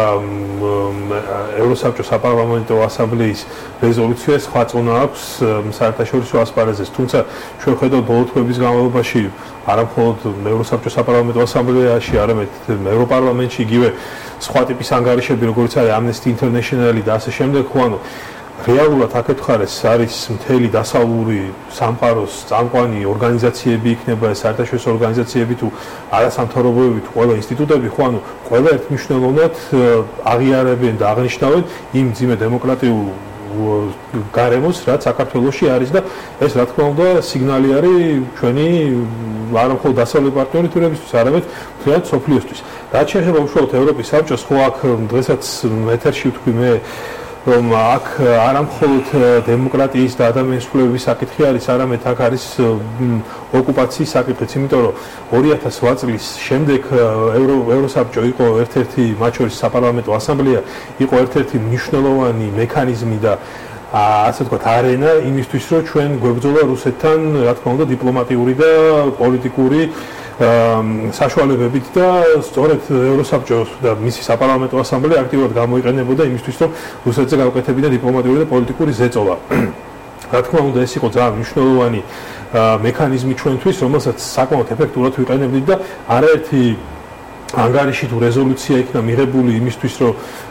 ევროსაბჭოს საპარლამენტო ასამბლეის რეზოლუცია სხვა წონა აქვს საერთაშორისო ასპარეზზე. თუმცა ჩვენ ხედავთ ბოლო თვეების განმავლობაში არა მხოლოდ ევროსაბჭოს საპარლამენტო ასამბლეაში, არამედ ევროპარლამენტში იგივე სხვა ტიპის ანგარიშები, როგორც არის Amnesty International და ასე შემდეგ, ანუ რეალურად აქეთ ხარეს არის მთელი დასავლური სამყაროს წამყვანი ორგანიზაციები იქნება, საერთაშორისო ორგანიზაციები თუ არასამთავრობოები თუ ყველა ინსტიტუტები, ანუ ყველა ერთმნიშვნელოვნად აღიარებენ და აღნიშნავენ იმ ძიმე დემოკრატიულ გარემოს, რაც საქართველოში არის და ეს რა თქმა უნდა სიგნალი არის ჩვენი არა მხოლოდ დასავლური პარტნიორებისთვის, არამედ მთლიანად მსოფლიოსთვის. რაც შეეხება უშუალოდ ევროპის საბჭოს, ხო აქ დღესაც ეთერში ვთქვი მე, რომ აქ არა მხოლოდ დემოკრატიის და ადამიანის უფლებების საკითხი არის, არამედ აქ არის ოკუპაციის საკითხიც, იმიტომ რომ 2008 წლის შემდეგ ევროსაბჭო იყო ერთ-ერთი, მათ შორის საპარლამენტო ასამბლეა, იყო ერთ-ერთი მნიშვნელოვანი მექანიზმი და ასე ვთქვათ, არენა იმისთვის, რომ ჩვენ გვებრძოლა რუსეთთან, რა თქმა უნდა, დიპლომატიური და პოლიტიკური საშუალებებით და სწორედ ევროსაბჭო და მისი საპარლამენტო ასამბლეა აქტიურად გამოიყენებოდა იმისთვის, რომ რუსეთზე გავუკეთებინა დიპლომატიური და პოლიტიკური ზეწოლა. რა თქმა უნდა, ეს იყო ძალიან მნიშვნელოვანი მექანიზმი ჩვენთვის, რომელსაც საკმაოდ ეფექტურად ვიყენებდით და არაერთი ანგარიში თუ რეზოლუცია იქნა მიღებული იმისთვის, რომ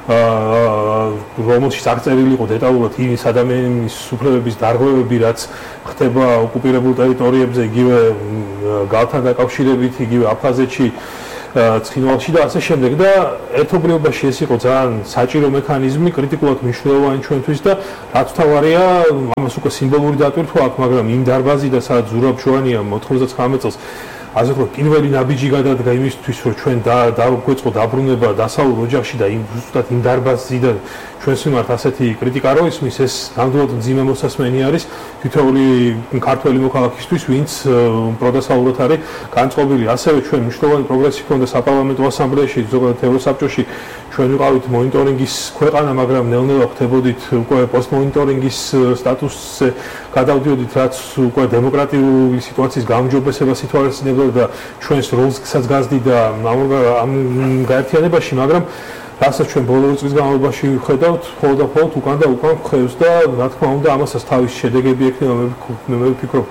რომელშიც აღწერილი იყო დეტალურად ის ადამიანის უფლებების დარღვევები, რაც ხდება ოკუპირებულ ტერიტორიებზე, იგივე გალთან დაკავშირებით, იგივე აფხაზეთში, ცხინვალში და ასე შემდეგ და ერთობლიობაში ეს იყო ძალიან საჭირო მექანიზმი, კრიტიკულად მნიშვნელოვანი ჩვენთვის და რაც თავარია, ამას უკვე სიმბოლური დატვირთვა აქვს, მაგრამ იმ დარბაზიდან სადაც ზურაბ შოანია 99 წელს ასე რომ პირველი ნაბიჯი გადადგა იმისთვის, რომ ჩვენ დაგვეწყო დაბრუნება დასავლურ ოჯახში და ზუსტად იმ დარბაზიდან ჩვენს მიმართ ასეთი კრიტიკა რო ისმის, ეს ნამდვილად მძიმე მოსასმენი არის თითოეული ქართველი მოქალაქისთვის, ვინც პროდასავლურად არის განწყობილი. ასევე ჩვენ მნიშვნელოვანი პროგრესი ჰქონდა საპარლამენტო ასამბლეაში, ზოგადად ევროსაბჭოში, ჩვენ ვიყავით მონიტორინგის ქვეყანა, მაგრამ ნელ-ნელა ხდებოდით უკვე პოსტმონიტორინგის სტატუსზე გადავდიოდით, რაც უკვე დემოკრატიული სიტუაციის გაუმჯობესებას ითვალისწინებდა და ჩვენს როლსაც გაზდიდა ამ გაერთიანებაში, მაგრამ რასაც ჩვენ ბოლო წლის განმავლობაში ვხედავთ, მხოლოდ და მხოლოდ უკან და უკან ხევს და რა თქმა უნდა ამასაც თავის შედეგები ექნება, მე ვფიქრობ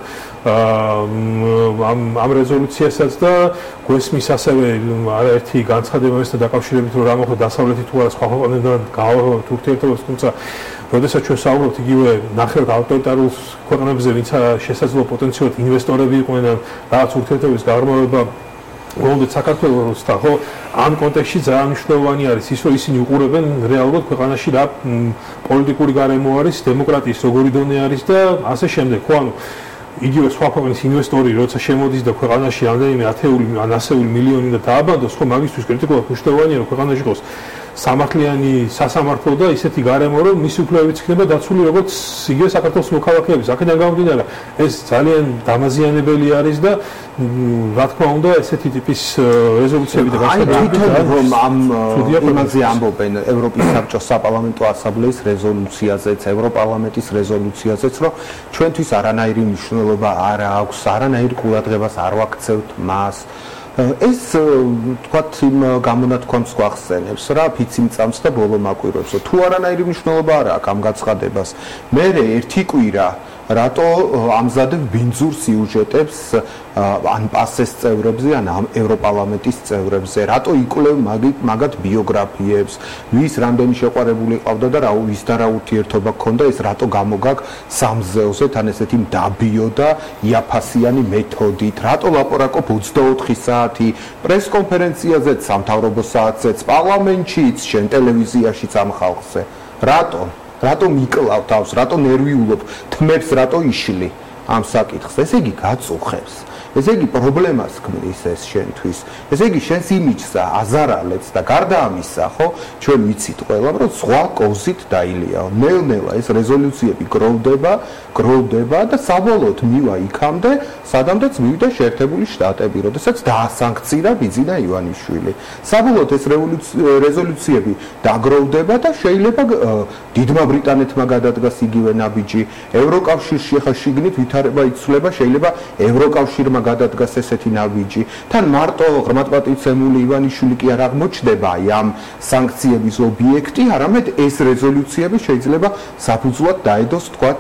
ამ რეზოლუციასაც და გვესმის ასევე არაერთი განცხადება ესთან დაკავშირებით, რომ რა მოხდა დასავლეთით თუ არა სხვა ქვეყნებთან გავავარდოთ ურთიერთობებს, თუმცა როდესაც ჩვენ საუბრობთ იგივე ნახევრად ავტორიტარულ ქვეყნებზე, ვინც შესაძლოა პოტენციურად ინვესტორები იყვნენ, რაღაც ურთიერთობის გაღრმავება მოვიდეთ საქართველოსთან, ხო? ამ კონტექსტში ძალიან მნიშვნელოვანი არის ის, რომ ისინი უყურებენ რეალურად ქვეყანაში რა პოლიტიკური გარემო არის, დემოკრატიის როგორი დონე არის და ასე შემდეგ, ხო? ანუ იგივე სხვა ქვეყნის ინვესტორი როცა შემოდის და ქვეყანაში რამდენიმე ათეული ან ასეული მილიონი და დააბანდოს, ხო, მაგისთვის კრიტიკულად მნიშვნელოვანია, რომ ქვეყანაში იყოს სამართლიანი სასამართლო და ისეთი გარემო, რომ მისი უფლებებიც იქნება დაცული როგორც იგივე საქართველოს მოქალაქეების. აქედან გამომდინარე, ეს ძალიან დამაზიანებელი არის და რა თქმა უნდა, ესეთი ტიპის რეზოლუციები და რომ ამ იმაზე ამბობენ ევროპის საბჭოს საპარლამენტო ასამბლეის რეზოლუციაზეც, ევროპარლამენტის რეზოლუციაზეც, რომ ჩვენთვის არანაირი მნიშვნელობა არ აქვს, არანაირ ყურადღებას არ ვაქცევთ მას. ეს თქვათ იმ გამონათქვამს გვახსენებს რა ფიცი მწამს და ბოლო მაკვირვებს თუ არანაირი მნიშვნელობა არ აქვს ამ გაცხადებას მე ერთი კვირა რატო ამზადებ ბინძურ სიუჟეტებს ან პასეს წევრებზე ან ევროპარლამენტის წევრებზე რატო იკვლევ მაგათ ბიოგრაფიებს ვის რამდენი შეყვარებული ყავდა და ვისთან რა ურთიერთობა ჰქონდა ეს რატო გამოგაგ სამზეოზე თან ესეთი დაბიო და იაფასიანი მეთოდით რატო ლაპარაკობ 24 საათი პრესკონფერენციაზეც სამთავრობო საათზეც პარლამენტშიც შენ ტელევიზიაშიც ამ ხალხზე რატო მიკლავ თავს რატო ნერვიულობ თმებს რატო იშლი ამ საკითხს ესე იგი გაწუხებს ესე იგი პრობლემას ქმნის ეს შენთვის ესე იგი შენს იმიჯს აზარალებს და გარდა ამისა ხო ჩვენ ვიცით ყველა რომ სხვა კოვზით დაილიაო ნელ-ნელა ეს რეზოლუციები გროვდება და საბოლოოდ მივა იქამდე სადამდეც მივიდა შეერთებული შტატები როდესაც დაასანქცირა ბიძინა ივანიშვილი საბოლოოდ ეს რეზოლუციები დაგროვდება და შეიძლება დიდმა ბრიტანეთმა გადადგას იგივე ნაბიჯი ევროკავშირში ხა შიგნით ვითარება იცვლება შეიძლება ევროკავშირმა გადადგას ესეთი ნაბიჯი თან მარტო ღრმატპატივცემული ივანიშვილი კი არ აღმოჩნდება აი ამ სანქციების ობიექტი არამედ ეს რეზოლუციები შეიძლება საფუძვლად დაედოს თქვათ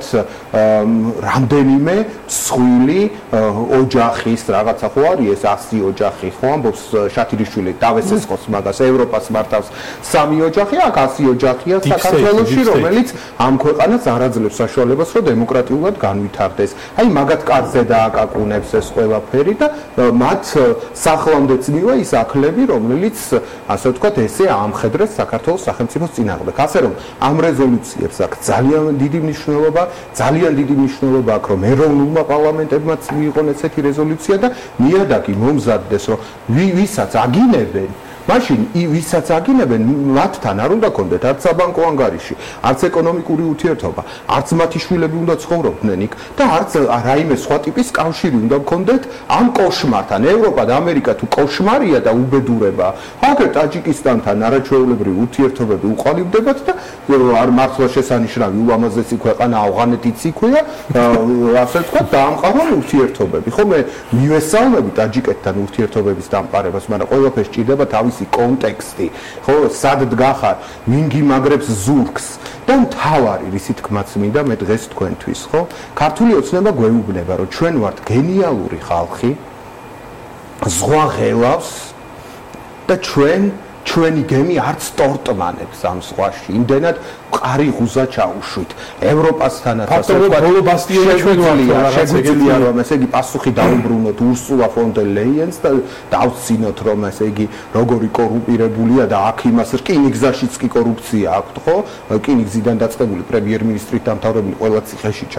რამდენიმე მსხვილი ოჯახის რაღაცა ხო არის ეს 100 ოჯახი ხო ამბობს შათირიშვილი დავესესხოს მაგას ევროპას მართავს 3 ოჯახი აქ 100 ოჯახია საქართველოში რომელიც ამ ქვეყანას არ აძლევს საშუალებას რომ დემოკრატიულად განვითარდეს აი მაგათ კარზე დააკაკუნებს ეს ყველაფერი და მათ სახლამდეც მივა ის აქლები რომელიც ასე ვთქვათ ესე ამხედრეს საქართველოს სახელმწიფოს წინააღმდეგ ასე რომ ამ რეზოლუციებს აქვს ძალიან დიდი მნიშვნელობა აქვს რომ ეროვნულმა პარლამენტებმაც მიიღონ ესეთი რეზოლუცია და ნიადაგი მომზადდეს რომ ვისაც აგინებენ მაშინ ვისაც აგინებენ მათთან არ უნდა კონდეთ არც საბანკო ანგარიში არც ეკონომიკური ურთიერთობა არც მათი შვილები უნდა ცხოვრობდნენ იქ და არც რაიმე სხვა ტიპის კავშირი უნდა კონდეთ ამ კოშმართან ევროპა და ამერიკა თუ კოშმარია და უბედურება აგერ ტაჯიკისტანთან არაჩვეულებრივი ურთიერთობები უყალიბდებათ და არ მართლა შესანიშნავი ულამაზესი ქვეყანა ავღანეთიც იქვეა ასე ვთქვათ დაამყარონ ურთიერთობები ხო მე მივესალმები ტაჯიკეთთან ურთიერთობების დამყარებას მაგრამ ყველაფერს ჭირდება თავის კონტექსტი ხო სად დგახარ ვინ გიმაგრებს ზურგს და მთავარი რისი თქმაც მინდა მე დღეს თქვენთვის ხო ქართული ოცნება გვეუბნება რომ ჩვენ ვართ გენიალური ხალხი ზღვა ღელავს და ჩვენი გემი არც ტორტმანებს ამ ზღვაში იმდენად მყარი ღუზა ჩაუშვით ევროპასთანაც ასე შეგვიძლია რომ ესე იგი პასუხი დაუბრუნოთ ურსულა ფონ დერ ლეიენს და დავცინოთ რომ ესე იგი როგორი კორუმპირებულია და აქ იმას რკინიგზაშიც კი კორუფცია აქვს ხო რკინიგზიდან დაწყებული პრემიერ-მინისტრით დამთავრებული ყველა ციხეში